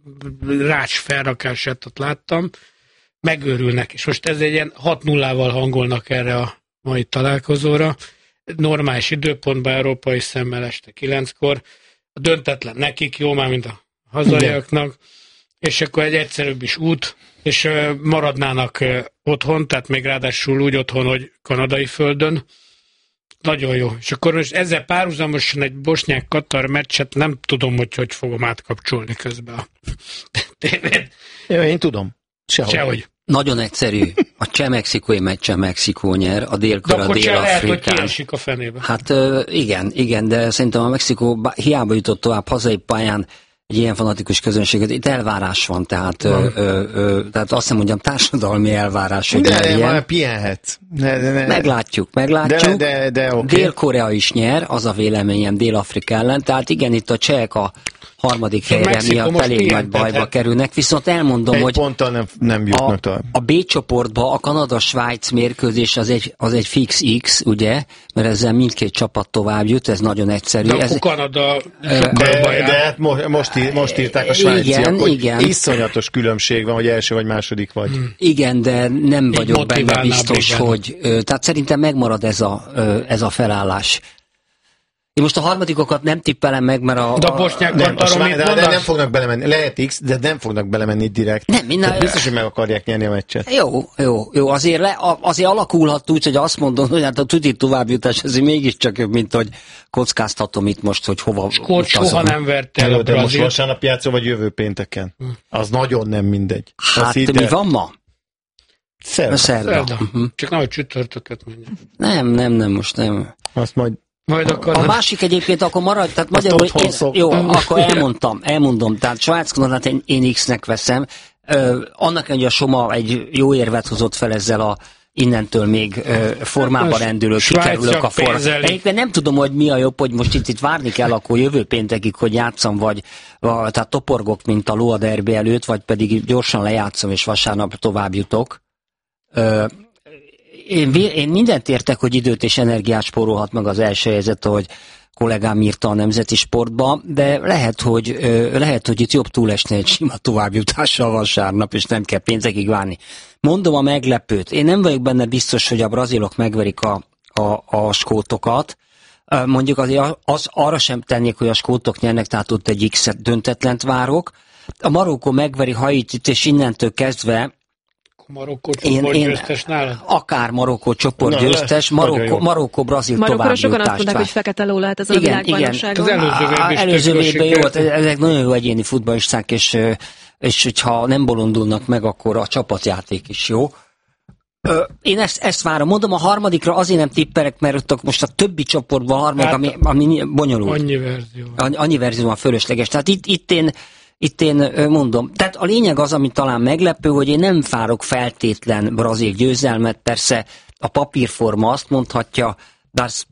rács felrakását ott láttam, megőrülnek, és most ez egy ilyen hat nullával hangolnak erre a mai találkozóra, normális időpontban, európai szemmel este kilenckor, a döntetlen nekik, jó már, mint a hazaiaknak, és akkor egy egyszerűbb is út, és maradnának otthon, tehát még ráadásul úgy otthon, hogy kanadai földön. Nagyon jó. És akkor most ezzel párhuzamosan egy bosnyák-katar meccset nem tudom, hogy hogy fogom átkapcsolni közben a tévét. Jó, én tudom. Sehogy. Sehogy. Nagyon egyszerű. A cseh-mexikói meccsen Mexikó nyer, a dél-korea dél-afrikán. De akkor lehet, hogy kiesik a fenébe. Hát igen, igen, de szerintem a Mexikó hiába jutott tovább hazai pályán egy ilyen fanatikus közönséget. Itt elvárás van, tehát, van. Ö, ö, tehát azt nem mondjam, társadalmi elvárás, hogy de nem, pihenhet. Ne, ne, ne. Meglátjuk, meglátjuk. De, de, de, okay. Dél-Korea is nyer, az a véleményem Dél-Afrika ellen, tehát igen, itt a csehek a harmadik helyre miatt elég nagy bajba tehát kerülnek, viszont elmondom, egy hogy ponttal nem, nem jutnak a, a B csoportban a Kanada-Svájc mérkőzés az egy, az egy fix X, ugye, mert ezzel mindkét csapat tovább jut, ez nagyon egyszerű. De ez, Kanada de, de, de hát most, most, ír, most írták a svájciak, hogy igen. iszonyatos különbség van, hogy első vagy második vagy. Hmm. Igen, de nem vagyok benne biztos, hogy tehát szerintem megmarad ez a, ez a felállás. Én most a harmadikokat nem tippelem meg, mert a... De a bosnyák nem, a sváj, de, de nem fognak belemenni. Lehet X, de nem fognak belemenni direkt. Nem, minden... Biztos, hogy meg akarják nyerni a meccset. Jó, jó, jó. Azért, le, azért alakulhat úgy, hogy azt mondom, hogy hát a tuti továbbjutás azért mégiscsak jobb, mint hogy kockáztatom itt most, hogy hova... Skót soha nem verte el a de most vasárnap játszol, vagy jövő pénteken. Hm. Az nagyon nem mindegy. Hát mi de... van ma? Szerda. Szerda. Szerda. Uh-huh. Csak nehogy csütörtöket mondja. Nem, nem, nem, most nem. Azt majd Majd akkor a másik egyébként akkor maradj, tehát magyarul én, jó, akkor elmondtam, elmondom, tehát Svájc-Kanadát én, én X-nek veszem. Ö, annak, hogy a Soma egy jó érvet hozott fel ezzel a innentől még ö, formába rendülő, kikerülök a formába. Egyébként nem tudom, hogy mi a jobb, hogy most itt, itt várni kell akkor jövő péntekig, hogy játszam, vagy a, tehát toporgok, mint a Loa derbi előtt, vagy pedig gyorsan lejátszom, és vasárnap tovább jutok. Ö, Én, én mindent értek, hogy időt és energiát spórolhat meg az első helyzet, ahogy kollégám írta a Nemzeti Sportba, de lehet, hogy, lehet, hogy itt jobb túlesni egy sima továbbjutással vasárnap, és nem kell pénzekig várni. Mondom a meglepőt. Én nem vagyok benne biztos, hogy a brazilok megverik a, a, a skótokat. Mondjuk azért az, arra sem tennék, hogy a skótok nyernek, tehát ott egy X-et döntetlent várok. A Marokkó megveri Haitit, és innentől kezdve Marokkó csoportgyőztes nálad? Akár Marokkó csoportgyőztes, Marokkó, Marokkó Brazil továbbjutást. Sokan azt mondták, hogy fekete ló lehet ez a világbajnokságon. Az előző évben jó, ezek nagyon jó egyéni futballisták, és, és hogyha nem bolondulnak meg, akkor a csapatjáték is jó. Én ezt, ezt várom. Mondom, a harmadikra azért nem tippelek, mert ott most a többi csoportban a harmadik, hát, ami, ami bonyolult. Annyi verzió. Annyi verzió van fölösleges. Tehát itt, itt én Itt én mondom, tehát a lényeg az, ami talán meglepő, hogy én nem várok feltétlen brazil győzelmet, persze a papírforma azt mondhatja, de az,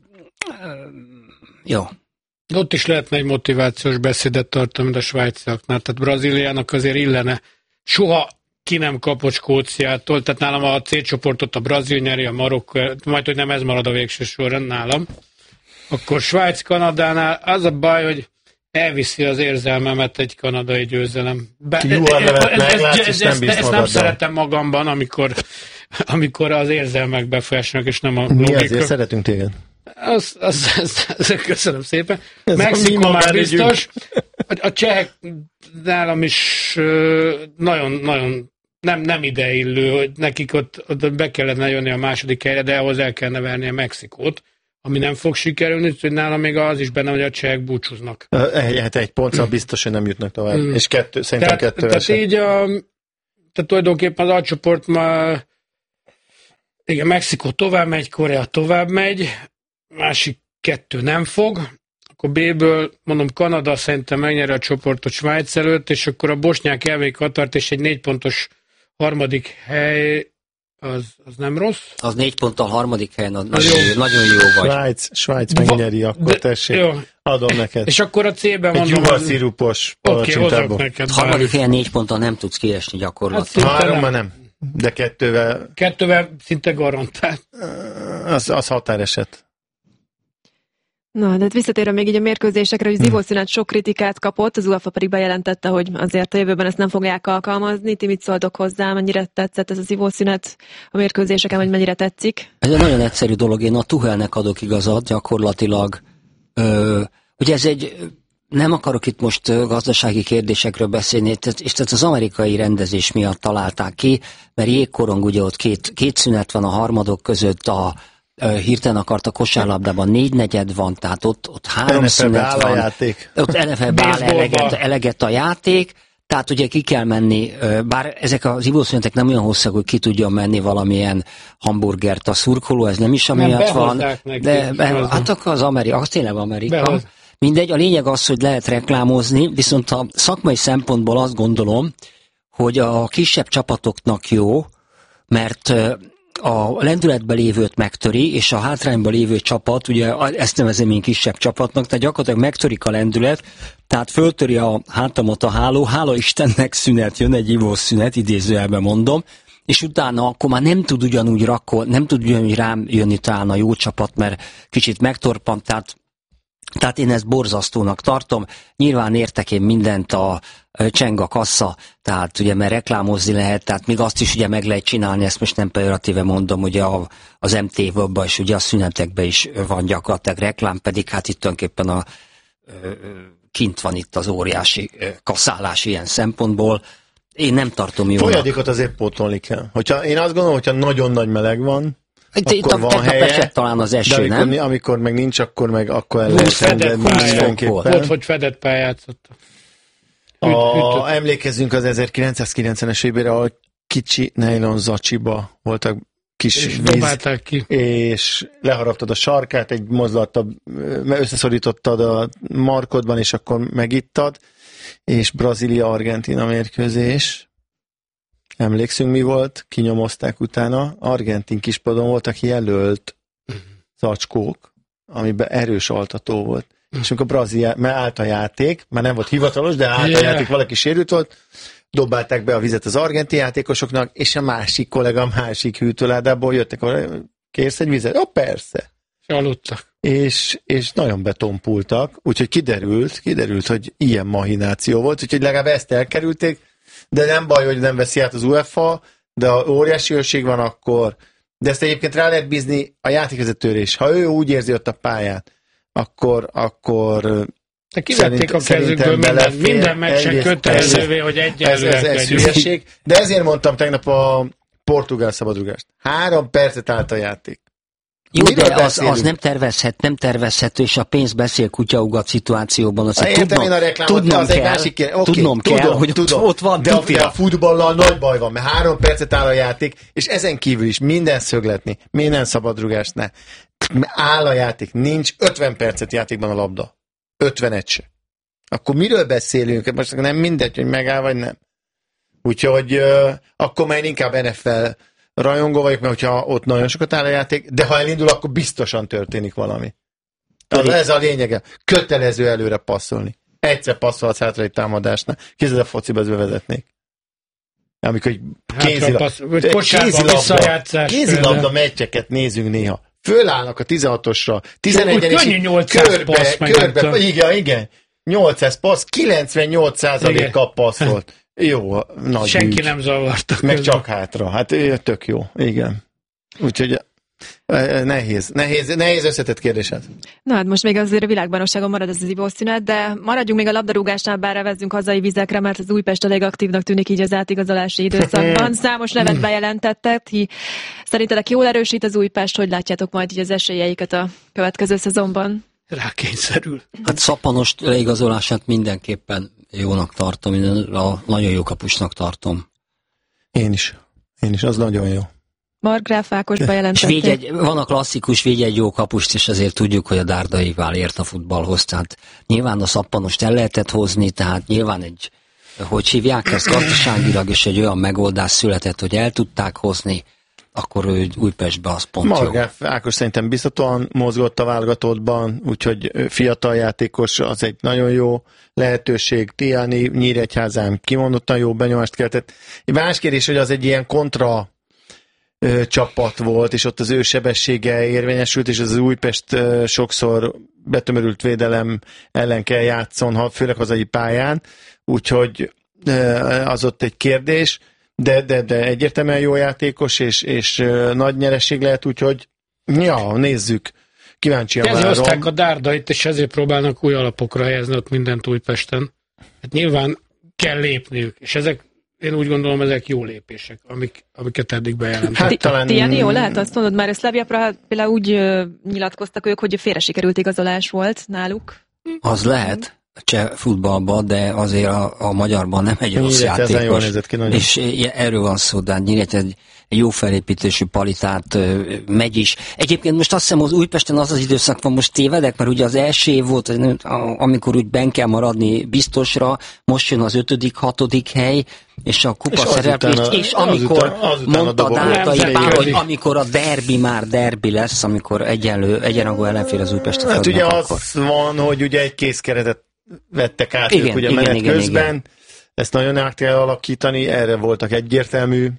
jó. Ott is lehetne egy motivációs beszédet tartani, mint a svájciaknál, tehát Brazíliának azért illene. Soha ki nem kapott Skóciától, tehát nálam a C csoportot a Brazil nyeri, a Marokkó, majd hogy nem ez marad a végső soron nálam. Akkor Svájc-Kanadánál az a baj, hogy elviszi az érzelmemet egy kanadai győzelem. Be, Juhar levet meglátsz, és nem ezt, ezt nem szeretem magamban, amikor amikor az érzelmek befolyásolnak, és nem a Mi logika. azért szeretünk téged. Az, az, az, az, köszönöm szépen. Ez Mexikó már biztos. A, a csehek nálam is nagyon, nagyon nem, nem ideillő, hogy nekik ott, ott be kellene jönni a második helyre, de ahhoz el kellene verni a Mexikót, ami nem fog sikerülni, hogy nálam még az is benne, hogy a csehek búcsúznak. Hát egy pontszal biztos, hogy nem jutnak tovább. Mm. És kettő, szerintem tehát, kettő tehát így a, tehát tulajdonképpen az alcsoport már igen, Mexikó tovább megy, Korea tovább megy, másik kettő nem fog, akkor B-ből, mondom, Kanada szerintem megnyeri a csoportot Svájc előtt, és akkor a bosnyák elvék Katart, és egy négy pontos harmadik hely, az, az nem rossz. Az négy ponttal harmadik helyen, az nagyon, jó. nagyon jó vagy. Svájc, Svájc megnyeri, akkor de, tessék, jó. Adom neked. És akkor a C-ben egy mondom... Egy juhaszirupos palacsintából. Oké, neked. Harmadik helyen négy ponttal nem tudsz kiesni gyakorlatilag. Hát hárommal nem. De kettővel... Kettővel szinte garantált. Az, az határeset. Na, de visszatérve még így a mérkőzésekre, hogy az ivószünet sok kritikát kapott, az UEFA pedig bejelentette, hogy azért a jövőben ezt nem fogják alkalmazni. Ti mit szóltok hozzá, mennyire tetszett ez az ivószünet a mérkőzéseken, vagy mennyire tetszik? Ez egy nagyon egyszerű dolog, én a Tuchelnek adok igazat, gyakorlatilag. Ö, ugye ez egy, nem akarok itt most gazdasági kérdésekről beszélni, és tehát az amerikai rendezés miatt találták ki, mert jégkorong ugye ott két, két szünet van a harmadok között, a hirtelen akart a kosárlabdában négy negyed van, tehát ott, ott három szünet van. Játék. Ott en ef el-ben áll eleget, eleget a játék, tehát ugye ki kell menni, bár ezek az ivószünetek nem olyan hosszak, hogy ki tudjon menni valamilyen hamburgert a szurkoló, ez nem is amiatt van. Neki, de be, hát akkor az Amerika, az tényleg Amerika. Behoz. Mindegy, a lényeg az, hogy lehet reklámozni, viszont a szakmai szempontból azt gondolom, hogy a kisebb csapatoknak jó, mert a lendületben lévőt megtöri, és a hátrányban lévő csapat, ugye ezt nevezem én kisebb csapatnak, tehát gyakorlatilag megtörik a lendület, tehát föltöri a hátamot a háló, hála Istennek szünet jön, egy ivós szünet, idézőjelben mondom, és utána akkor már nem tud ugyanúgy rakol, nem tud ugyanúgy rám jönni talán a jó csapat, mert kicsit megtorpant, tehát Tehát én ezt borzasztónak tartom. Nyilván értek én mindent a cseng a kassa, tehát ugye mert reklámozni lehet, tehát még azt is ugye meg lehet csinálni, ezt most nem pejoratíve mondom, ugye a, az em té vé-ben és ugye a szünetekben is van gyakorlatilag reklám, pedig hát itt tulajdonképpen a, kint van itt az óriási kaszálás ilyen szempontból. Én nem tartom jónak. Folyadékot azért pótolni kell. Hogyha, én azt gondolom, hogyha nagyon nagy meleg van, Itt, itt a, van helye, talán az eső, amikor, nem? amikor meg nincs, akkor meg akkor el lehet engedni mindenképpen. Volt, hogy fedett pályázott. A, emlékezzünk az ezerkilencszázkilencvenes évére, ahol kicsi nylon zacsiba voltak kis és víz, ki. és leharaptad a sarkát, egy mozdulattal összeszorítottad a markodban, és akkor megittad, és Brazília-Argentína mérkőzés. Emlékszünk, mi volt? Kinyomozták utána. Argentin kispadon voltak jelölt zacskók, amiben erős altató volt. És amikor Brazília, mert állt a játék, már nem volt hivatalos, de állt a játék, valaki sérült volt, dobálták be a vizet az argentin játékosoknak, és a másik kollega, a másik hűtőládából jöttek, kérsz egy vizet? Jó, persze. És aludtak. És, és nagyon betompultak, úgyhogy kiderült, kiderült, hogy ilyen mahináció volt, úgyhogy legalább ezt elkerülték, de nem baj, hogy nem veszi át az UEFA, de ha óriási őrség van, akkor... De ezt egyébként rá lehet bízni a játékvezetőre is. Ha ő úgy érzi ott a pályát, akkor... akkor de kivették a kezükből minden, minden meccsen kötelezővé, hogy egyenlőek ez, ez, ez hülyeség. De ezért mondtam tegnap a portugál szabadrugást. Három percet állt a játék. Jó, de az, az nem tervezhet, nem tervezhető, és a pénz beszél kutyaugat szituációban. Az, hogy tudnom, a tudnom kell, másik, okay, tudnom tudom, kell, hogy tudom, ott van. De a, de a futballal nagy baj van, mert három percet áll a játék, és ezen kívül is minden szögletni, minden szabadrugásnál áll a játék, nincs ötven percet játékban a labda. ötvenegy se. Akkor miről beszélünk? Most nem mindegy, hogy megáll, vagy nem. Úgyhogy uh, akkor már inkább en ef el rajongó vagyok, mert hogyha ott nagyon sokat áll a játék, de ha elindul, akkor biztosan történik valami. Az, ez a lényege. Kötelező előre passzolni. Egyszer passzolhatsz hátra egy támadásnál. Kézzel a fociba bevezetnék. Amikor kézilabda, kézilabda meccseket nézünk néha. Fölállnak a tizenhatosra, tizenegyen és körbe, körbe, igen, igen, nyolcszáz passz, kilencvennyolc százalékkal passzolt. jó, nagy Senki ügy. nem zavarta. Meg közben. csak hátra. Hát tök jó, igen. Úgyhogy nehéz, nehéz, nehéz összetett kérdésed. Na hát most még azért a világbajnokságon marad ez az ivószünet, de maradjunk még a labdarúgásnál, bár revezzünk hazai vizekre, mert az Újpest elég aktívnak tűnik így az átigazolási időszakban. Számos nevet bejelentettek, ti szerintetek jól erősít az Újpest, hogy látjátok majd így az esélyeiket a következő szezonban? Rákényszerül. Hát Szappanost leigazolását mindenképpen jónak tartom, a nagyon jó kapusnak tartom. Én is. Én is, az nagyon jó. Markgráf Ákos És bejelentették. egy, van a klasszikus védj egy jó kapust, és azért tudjuk, hogy a Dárdaival ért a futballhoz. Tehát nyilván a Szappanost el lehetett hozni, tehát nyilván egy, hogy hívják ezt gazdaságilag, és egy olyan megoldás született, hogy el tudták hozni, akkor ő Újpestbe az pont Markgráf Ákos szerintem biztatóan mozgott a válogatottban, úgyhogy fiatal játékos, az egy nagyon jó lehetőség. Tiani Nyíregyházán kimondottan jó benyomást keltett. Más kérdés, hogy az egy ilyen kontra ö, csapat volt, és ott az ő sebessége érvényesült, és az Újpest ö, sokszor betömörült védelem ellen kell játszon, ha főleg hazai pályán, úgyhogy ö, az ott egy kérdés. De, de, de egyértelműen jó játékos, és, és uh, nagy nyereség lehet, úgyhogy ja, nézzük. Kíváncsian Ezért várom. hozták a Dárdait, és ezért próbálnak új alapokra helyezni ott mindent Újpesten. Hát nyilván kell lépniük, és ezek, én úgy gondolom, ezek jó lépések, amik, amiket eddig bejelentettek. Hát talán... Tiani, jó lehet azt mondod, már a Slavia Praha például úgy uh, nyilatkoztak ők, hogy félre sikerült igazolás volt náluk. Az lehet a cseh futballban, de azért a, a magyarban nem egy rossz játékos. Ki, és erről van szó, de Nyíret egy, egy jó felépítésű palitát megy is. Egyébként most azt hiszem, az Újpesten az az időszak van, most tévedek, mert ugye az első év volt, amikor úgy benn kell maradni biztosra, most jön az ötödik, hatodik hely, és a kupa szereplés, és amikor azután, azután mondta a Dárdai Pál, hogy amikor a derbi már derbi lesz, amikor egyenlő, egyenrangú ellenfél az Újpest a hát ugye akkor. az van, hogy ugye egy készkeretet vettek át igen, ők ugye igen, menet igen, közben, igen. Ezt nagyon át kell alakítani, erre voltak egyértelmű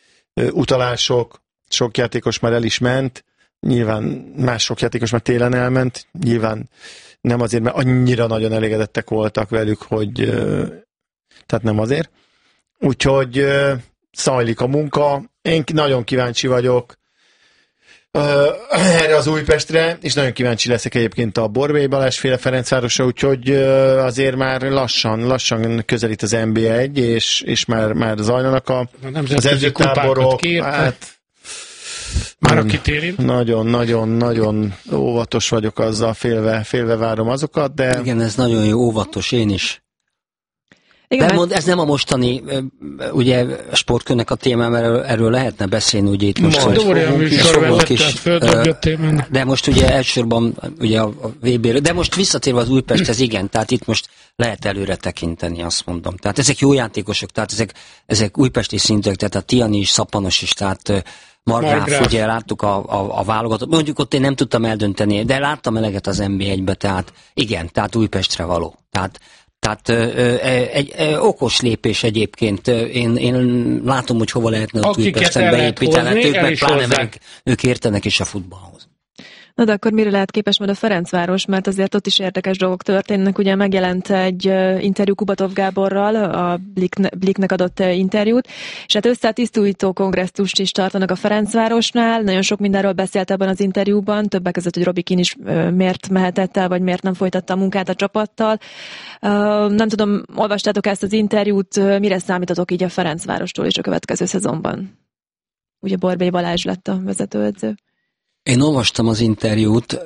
utalások, sok játékos már el is ment, nyilván más sok játékos már télen elment, nyilván nem azért, mert annyira nagyon elégedettek voltak velük, hogy tehát nem azért. Úgyhogy zajlik a munka, én nagyon kíváncsi vagyok erre az Újpestre, és nagyon kíváncsi leszek egyébként a Borbély Balázs féle Ferencvárosra, úgyhogy azért már lassan, lassan közelít az en bé egy, és, és már, már zajlanak a, az edzőtáborok. Hát, már a kitérint. Nagyon, nagyon, nagyon óvatos vagyok azzal, félve, félve várom azokat, de... Igen, ez nagyon jó, óvatos, én is. Igen, de mond, ez nem a mostani ugye sportkörnek a témám, erről, erről lehetne beszélni, ugye itt most fogunk is, de most ugye elsősorban ugye a vé bé-ről, de most visszatérve az Újpesthez, igen, tehát itt most lehet előre tekinteni, azt mondom. Tehát ezek jó játékosok, tehát ezek, ezek újpesti szintűek, tehát a Tiani is, Szappanos is, tehát Markgráf, ugye láttuk a, a, a válogatott, mondjuk ott én nem tudtam eldönteni, de láttam eleget az en bé egybe, tehát igen, tehát Újpestre való. Tehát Tehát egy, egy okos lépés egyébként. Én, én látom, hogy hova lehetne a Újpesten beépíteni. Hát ők meg pláne meg, ők értenek is a futballhoz. Na de akkor mire lehet képes majd a Ferencváros, mert azért ott is érdekes dolgok történnek. Ugye megjelent egy interjú Kubatov Gáborral, a Bliknek adott interjút, és hát összetisztújító kongresszust is tartanak a Ferencvárosnál. Nagyon sok mindenről beszélt ebben az interjúban, többek között, hogy Robi Kín is miért mehetett el, vagy miért nem folytatta a munkát a csapattal. Nem tudom, olvastátok ezt az interjút, mire számítotok így a Ferencvárostól is a következő szezonban? Ugye Borbély Balázs lett a vezetőedző. Én olvastam az interjút,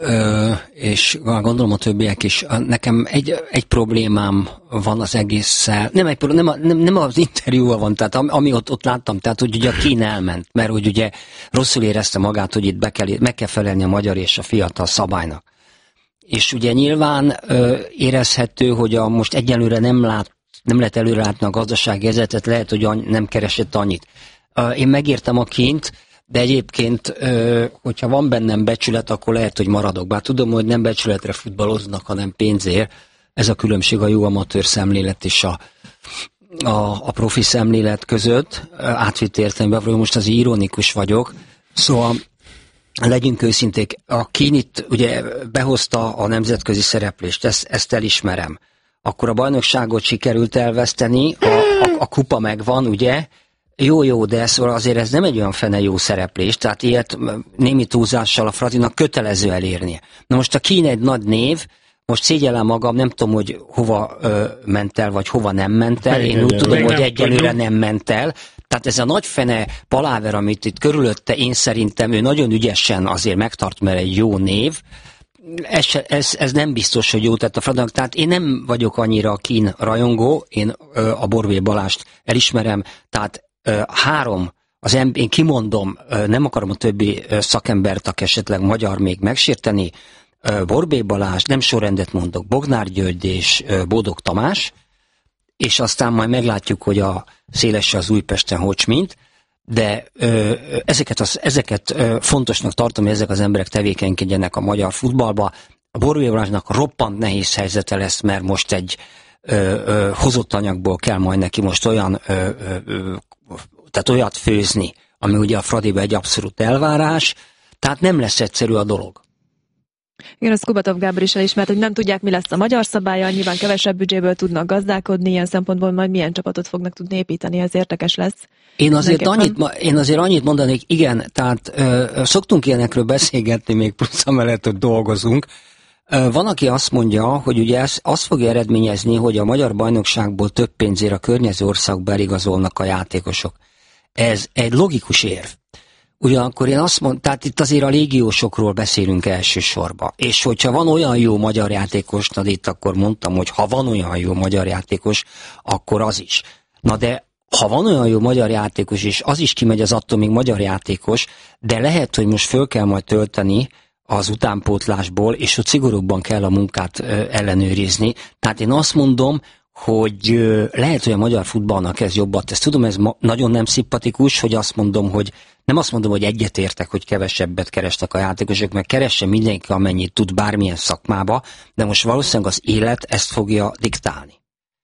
és gondolom a többiek is. Nekem egy, egy problémám van az egésszel. Nem, egy, nem, nem, nem az interjúval van, tehát ami ott, ott láttam, tehát hogy ugye a Kín elment, mert hogy ugye rosszul érezte magát, hogy itt be kell, meg kell felelni a magyar és a fiatal szabálynak. És ugye nyilván érezhető, hogy a, most egyelőre nem, lát, nem lehet előre látni a gazdasági helyzetet, lehet, hogy nem keresett annyit. Én megértem a Kínt, de egyébként, hogyha van bennem becsület, akkor lehet, hogy maradok. Bár tudom, hogy nem becsületre futballoznak, hanem pénzért. Ez a különbség a jó amatőr szemlélet és a, a, a profi szemlélet között. Átvitt értelemben, hogy most az ironikus vagyok. Szóval legyünk őszinték. A Kín itt ugye behozta a nemzetközi szereplést, ezt, ezt elismerem. akkor a bajnokságot sikerült elveszteni, a, a, a kupa megvan, ugye? Jó, jó, de ez, azért ez nem egy olyan fene jó szereplés, tehát ilyet némi túlzással a Fradinak kötelező elérnie. Na most a Kín egy nagy név, most szégyellem magam, nem tudom, hogy hova ö, ment el, vagy hova nem ment el. Én úgy tudom, hogy egyelőre nem ment el. Tehát ez a nagyfene paláver, amit itt körülötte, én szerintem ő nagyon ügyesen azért megtart, mert egy jó név. Ez, ez, ez nem biztos, hogy jó tett a Fradinak. Tehát én nem vagyok annyira a Kín rajongó, én ö, a Borbély Balást elismerem, tehát ö, három, az em, én kimondom, ö, nem akarom a többi ö, szakembert, aki esetleg magyar még megsérteni, Borbély Balázs, nem sorrendet mondok, Bognár György és Bódog Tamás, és aztán majd meglátjuk, hogy a Szélesse az Újpesten hogy mint, de ö, ezeket, az, ezeket ö, fontosnak tartom, hogy ezek az emberek tevékenykedjenek a magyar futballba. A Borbély Balázsnak roppant nehéz helyzete lesz, mert most egy ö, ö, hozott anyagból kell majd neki most olyan, ö, ö, ö, tehát olyat főzni, ami ugye a Fradiba egy abszolút elvárás, tehát nem lesz egyszerű a dolog. Igen, az Kubatov Gábor is elismert, hogy nem tudják, mi lesz a magyar szabálya, nyilván kevesebb büdzséből tudnak gazdálkodni, ilyen szempontból majd milyen csapatot fognak tudni építeni, ez érdekes lesz. Én azért, annyit, én azért annyit mondanék, igen, tehát ö, szoktunk ilyenekről beszélgetni, még plusz amellett, hogy dolgozunk. Ö, van, aki azt mondja, hogy ugye ez azt fogja eredményezni, hogy a magyar bajnokságból több pénzért a környező országba eligazolnak a játékosok. Ez egy logikus érv. Ugyanakkor én azt mondom, tehát itt azért a légiósokról beszélünk elsősorban. És hogyha van olyan jó magyar játékos, na itt akkor mondtam, hogy ha van olyan jó magyar játékos, akkor az is. Na de ha van olyan jó magyar játékos, és az is kimegy az attól még magyar játékos, de lehet, hogy most föl kell majd tölteni az utánpótlásból, és ott szigorúbban kell a munkát ellenőrizni. Tehát én azt mondom, hogy lehet, hogy a magyar futballnak ez jobbat tesz. Tudom, ez nagyon nem szimpatikus, hogy azt mondom, hogy nem azt mondom, hogy egyetértek, hogy kevesebbet kerestek a játékosok, mert keresse mindenki, amennyit tud bármilyen szakmába, de most valószínűleg az élet ezt fogja diktálni.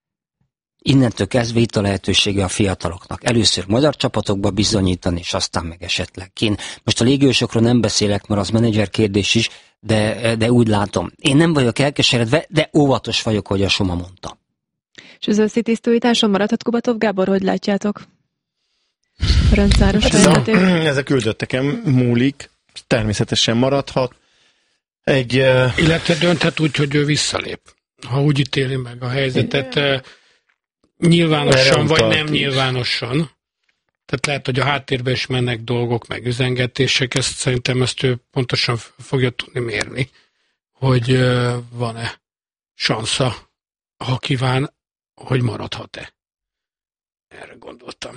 Innentől kezdve itt a lehetősége a fiataloknak. Először magyar csapatokba bizonyítani, és aztán meg esetleg kín. Most a légiósokról nem beszélek, mert az menedzser kérdés is, de, de úgy látom. Én nem vagyok elkeseredve, de óvatos vagyok, hogy a Soma mondta. És az őszi tisztújításon maradhat Kubatov Gábor, hogy látjátok? Rendszáros helyzetét. Ez a küldötteken múlik, természetesen maradhat. Egy, uh... Illetve dönthet úgy, hogy ő visszalép. Ha úgy ítéli meg a helyzetet, uh, nyilvánosan vagy nem is. Nyilvánosan. Tehát lehet, hogy a háttérben is mennek dolgok, meg üzengetések, ezt szerintem ezt ő pontosan fogja tudni mérni, hogy uh, van-e sansza, ha kíván, hogy maradhat-e. Erre gondoltam.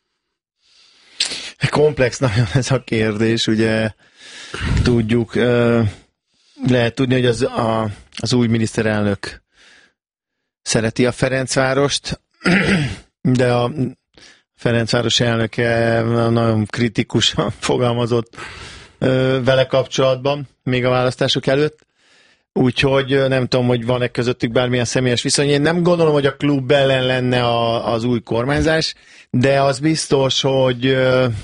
Komplex nagyon ez a kérdés, ugye tudjuk, lehet tudni, hogy az, a, az új miniszterelnök szereti a Ferencvárost, de a Ferencváros elnöke nagyon kritikusan fogalmazott vele kapcsolatban, még a választások előtt. Úgyhogy nem tudom, hogy van-e közöttük bármilyen személyes viszony. Én nem gondolom, hogy a klub ellen lenne a, az új kormányzás, de az biztos, hogy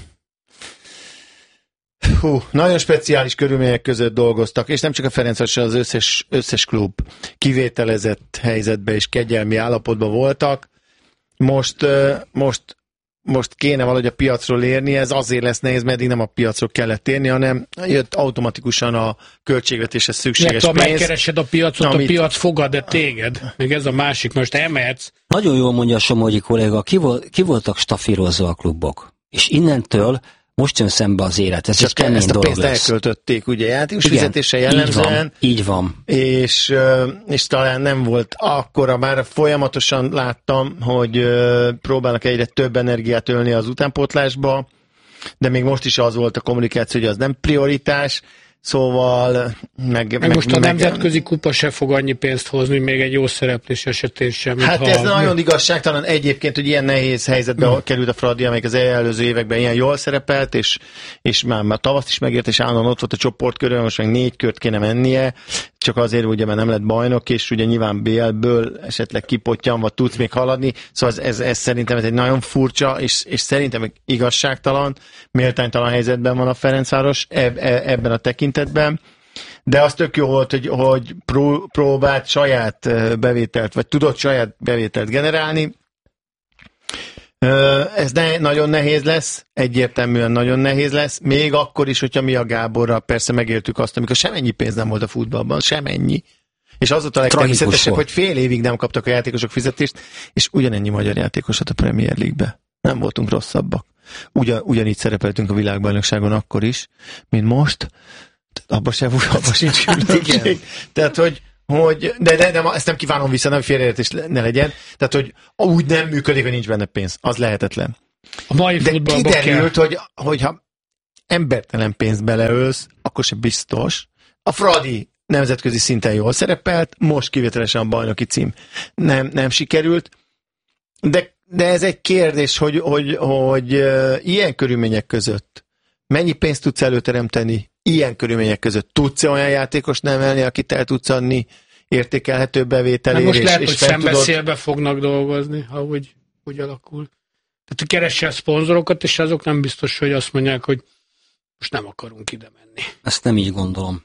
hú, nagyon speciális körülmények között dolgoztak, és nem csak a Ferencváros, az összes, összes klub kivételezett helyzetben és kegyelmi állapotban voltak. Most, most most kéne valahogy a piacról érni, ez azért lesz nehéz, mert eddig nem a piacról kellett érni, hanem jött automatikusan a költségvetéshez szükséges pénz. Ha megkeresed a piacot, amit... a piac fogad-e téged? Még ez a másik, most emelsz. Nagyon jól mondja a Somogyi kolléga, ki, vol, ki voltak stafírozva a klubok. És innentől most jön szembe az élet. Ez Csak egy kemény ezt a dolog pénzt lesz. elköltötték, ugye, játékos fizetése jellemzően. Így van. És, és talán nem volt akkora, bár folyamatosan láttam, hogy próbálnak egyre több energiát ölni az utánpótlásba, de még most is az volt a kommunikáció, hogy az nem prioritás, szóval... Meg, meg, meg most a meg, nemzetközi kupa se fog annyi pénzt hozni, még egy jó szereplés esetén sem. Hát ha... ez nagyon igazságtalan egyébként, hogy ilyen nehéz helyzetbe hmm. került a Fradi, amelyik az előző években ilyen jól szerepelt, és, és már, már tavaszt is megért, és állandóan ott volt a csoportkörön, most meg négy kört kéne mennie, csak azért ugye, mert nem lett bajnok, és ugye nyilván bé el-ből esetleg kipottyanva tudsz még haladni, szóval ez, ez, ez szerintem ez egy nagyon furcsa, és, és szerintem igazságtalan, méltánytalan helyzetben van a Ferencváros eb, ebben a tekintetben, de az tök jó volt, hogy, hogy pró, próbált saját bevételt, vagy tudott saját bevételt generálni. Ez ne, nagyon nehéz lesz, egyértelműen nagyon nehéz lesz, még akkor is, hogyha mi a Gáborra persze megéltük azt, amikor semennyi pénz nem volt a futballban, semennyi. És az volt a legtermészetesebb, hogy fél évig nem kaptak a játékosok fizetést, és ugyanennyi magyar játékosat a Premier League-be. Nem voltunk rosszabbak. Ugyan, ugyanígy szerepeltünk a világbajnokságon akkor is, mint most. Abba sem, abba sincs különbség. Tehát, hogy, hogy de, de, de ezt nem kívánom vissza, nem félreértés ne legyen. Tehát, hogy úgy nem működik, hogy nincs benne pénz. Az lehetetlen. A mai de kiderült, kell. hogy, hogyha embertelen pénzt beleölsz, akkor sem biztos. A Fradi nemzetközi szinten jól szerepelt, most kivételesen a bajnoki cím nem, nem sikerült, de, de ez egy kérdés, hogy, hogy, hogy uh, ilyen körülmények között mennyi pénzt tudsz előteremteni, ilyen körülmények között tudsz olyan játékos nevelni, akit el tudsz adni értékelhető bevételért. Most és, lehet, és hogy szembeszélbe tudod... fognak dolgozni, ha úgy, úgy alakul. Tehát keresel szponzorokat, és azok nem biztos, hogy azt mondják, hogy most nem akarunk ide menni. Ezt nem így gondolom.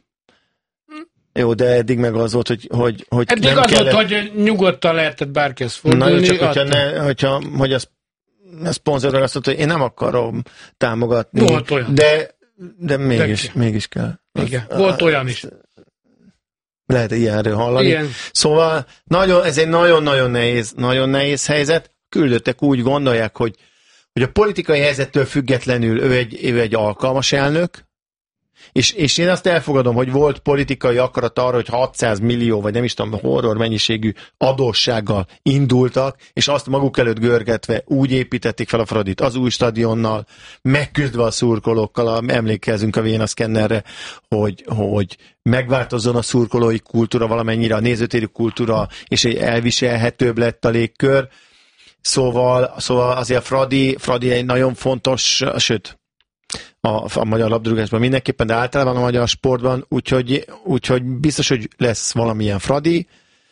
Jó, de eddig meg az volt, hogy, hogy, hogy eddig nem az kellett... volt, hogy nyugodtan lehetett bárkihez fordulni. Na jó, csak hogyha, ne, hogyha hogy az, a szponzor azt mondta, hogy én nem akarom támogatni. Volt olyan. De, de mégis, de mégis kell. Igen, az, volt olyan is. Lehet ilyenről hallani. Igen. Szóval nagyon, ez egy nagyon-nagyon nehéz, nagyon nehéz helyzet. Küldöttek úgy gondolják, hogy, hogy a politikai helyzettől függetlenül ő egy, ő egy alkalmas elnök, És, és én azt elfogadom, hogy volt politikai akarat arra, hogy hatszáz millió, vagy nem is tudom, horror mennyiségű adóssággal indultak, és azt maguk előtt görgetve úgy építették fel a Fradit az új stadionnal, megküzdve a szurkolókkal, emlékezzünk a Véna Szkennerre, hogy, hogy megváltozzon a szurkolói kultúra valamennyire, a nézőtéri kultúra, és egy elviselhetőbb lett a légkör. Szóval, szóval azért a Fradi, Fradi egy nagyon fontos, sőt, A, a magyar labdarúgásban mindenképpen, de általában a magyar sportban, úgyhogy, úgyhogy biztos, hogy lesz valamilyen Fradi.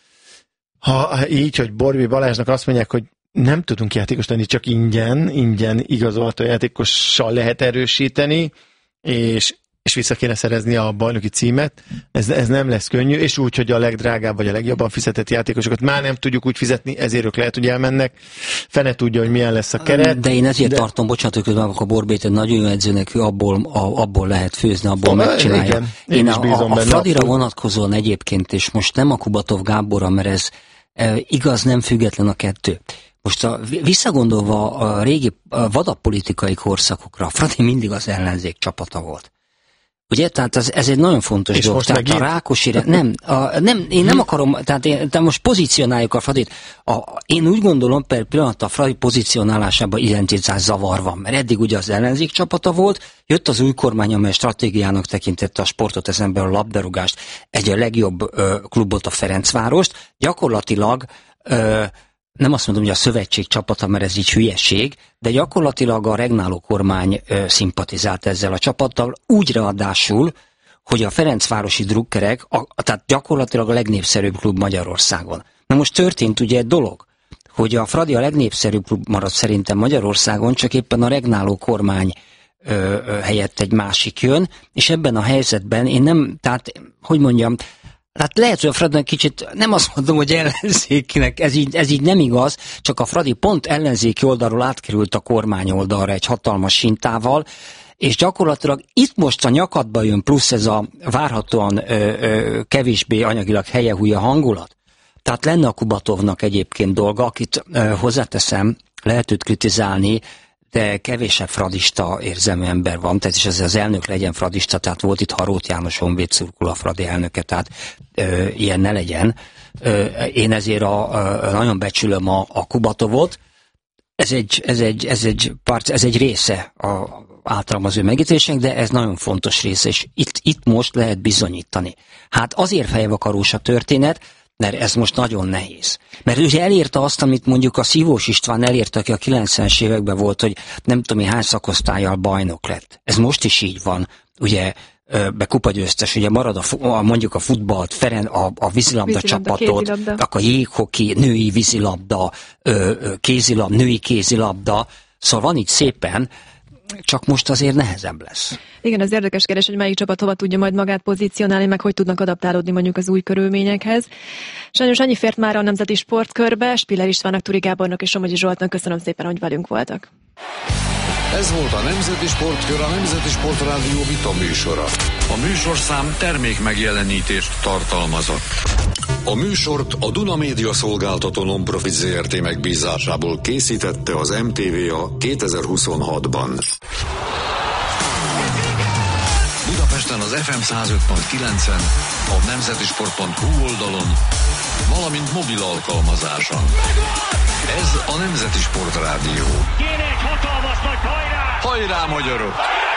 Ha így, hogy Borvi Balázsnak azt mondják, hogy nem tudunk játékos tenni, csak ingyen, ingyen igazolható játékossal lehet erősíteni, és, és vissza kéne szerezni a bajnoki címet. Ez, ez nem lesz könnyű, és úgy, hogy a legdrágább vagy a legjobban fizetett játékosokat már nem tudjuk úgy fizetni, ezért ők lehet, hogy elmennek. Fene tudja, hogy milyen lesz a keret. De én ezért de... tartom, bocsánat, hogy közben a Borbét egy nagyon jó edzőnek, abból, a, abból lehet főzni, abból oh, megcsinálja. Igen, én, én is a, a, a Fradira akkor... vonatkozóan egyébként, és most nem a Kubatov Gáborra, mert ez e, igaz, nem független a kettő. Most a, visszagondolva a régi a vadabb politikai korszakokra, a Fradi mindig az ellenzék csapata volt. Ugye, tehát ez, ez egy nagyon fontos és dolog. Tehát a Rákosi, nem, a, nem, én nem akarom, tehát, én, tehát most pozícionáljuk a Fradit. A, én úgy gondolom, per pillanat a Fradi pozícionálásában identitás zavar van, mert eddig ugye az ellenzék csapata volt, jött az új kormány, amely stratégiának tekintette a sportot, ezen belül a labdarúgást, egy a legjobb ö, klubot, a Ferencvárost, gyakorlatilag ö, nem azt mondom, hogy a szövetség csapata, mert ez így hülyeség, de gyakorlatilag a regnáló kormány ö, szimpatizált ezzel a csapattal, úgy ráadásul, hogy a ferencvárosi drukkerek, a, tehát gyakorlatilag a legnépszerűbb klub Magyarországon. Na most történt ugye egy dolog, hogy a Fradi a legnépszerűbb klub maradt szerintem Magyarországon, csak éppen a regnáló kormány ö, ö, helyett egy másik jön, és ebben a helyzetben én nem, tehát, hogy mondjam, hát lehet, hogy a Fradinak kicsit, nem azt mondom, hogy ellenzékinek, ez így, ez így nem igaz, csak a Fradi pont ellenzéki oldalról átkerült a kormány oldalra egy hatalmas sintával, és gyakorlatilag itt most a nyakadba jön plusz ez a várhatóan ö, ö, kevésbé anyagilag helyehúja hangulat. Tehát lenne a Kubatovnak egyébként dolga, akit ö, hozzáteszem, lehet őt kritizálni, de kevésebb fradista érzelmű ember van, tehát is ez az elnök legyen fradista, tehát volt itt Harót János Honvéd szurkol a Fradi elnöke, tehát ö, ilyen ne legyen. Ö, én ezért a, a, nagyon becsülöm a, a Kubatovot. Ez egy, ez egy, ez egy, part, ez egy része a, általam az ő megítélésnek, de ez nagyon fontos része, és itt, itt most lehet bizonyítani. Hát azért fejvakarós a történet, mert ez most nagyon nehéz. Mert ugye elérte azt, amit mondjuk a Szívós István elérte, aki a kilencvenes években volt, hogy nem tudom, hány szakosztállyal bajnok lett. Ez most is így van. Ugye be kupagyőztes, ugye marad a, mondjuk a futballt, Feren, a, a vízilabda, vízilabda csapatot, kézilabda. Akkor a jéghoki, női vízilabda, kézilabda, női kézilabda. Szóval van itt szépen, csak most azért nehezebb lesz. Igen, az érdekes kérdés, hogy melyik csapat hova tudja majd magát pozícionálni, meg hogy tudnak adaptálódni mondjuk az új körülményekhez. Sajnos annyi fért már a Nemzeti Sportkörbe. Spiller Istvánnak, Turi Gábornak és Somogyi Zsoltnak köszönöm szépen, hogy velünk voltak. Ez volt a Nemzeti Sportkör, a Nemzeti Sport Rádió vita műsora. A műsorszám termék megjelenítést tartalmazott. A műsort a Duna Média Szolgáltató Non-Profit Zé Er Té megbízásából készítette az em té vé á kétezer-huszonhatban. Budapesten az ef em száz öt pont kilencen, a nemzetisport pont hú oldalon, valamint mobil alkalmazáson. Ez a Nemzeti Sport Rádió. Kéne egy hatalmas nagy hajrá! Hajrá, magyarok!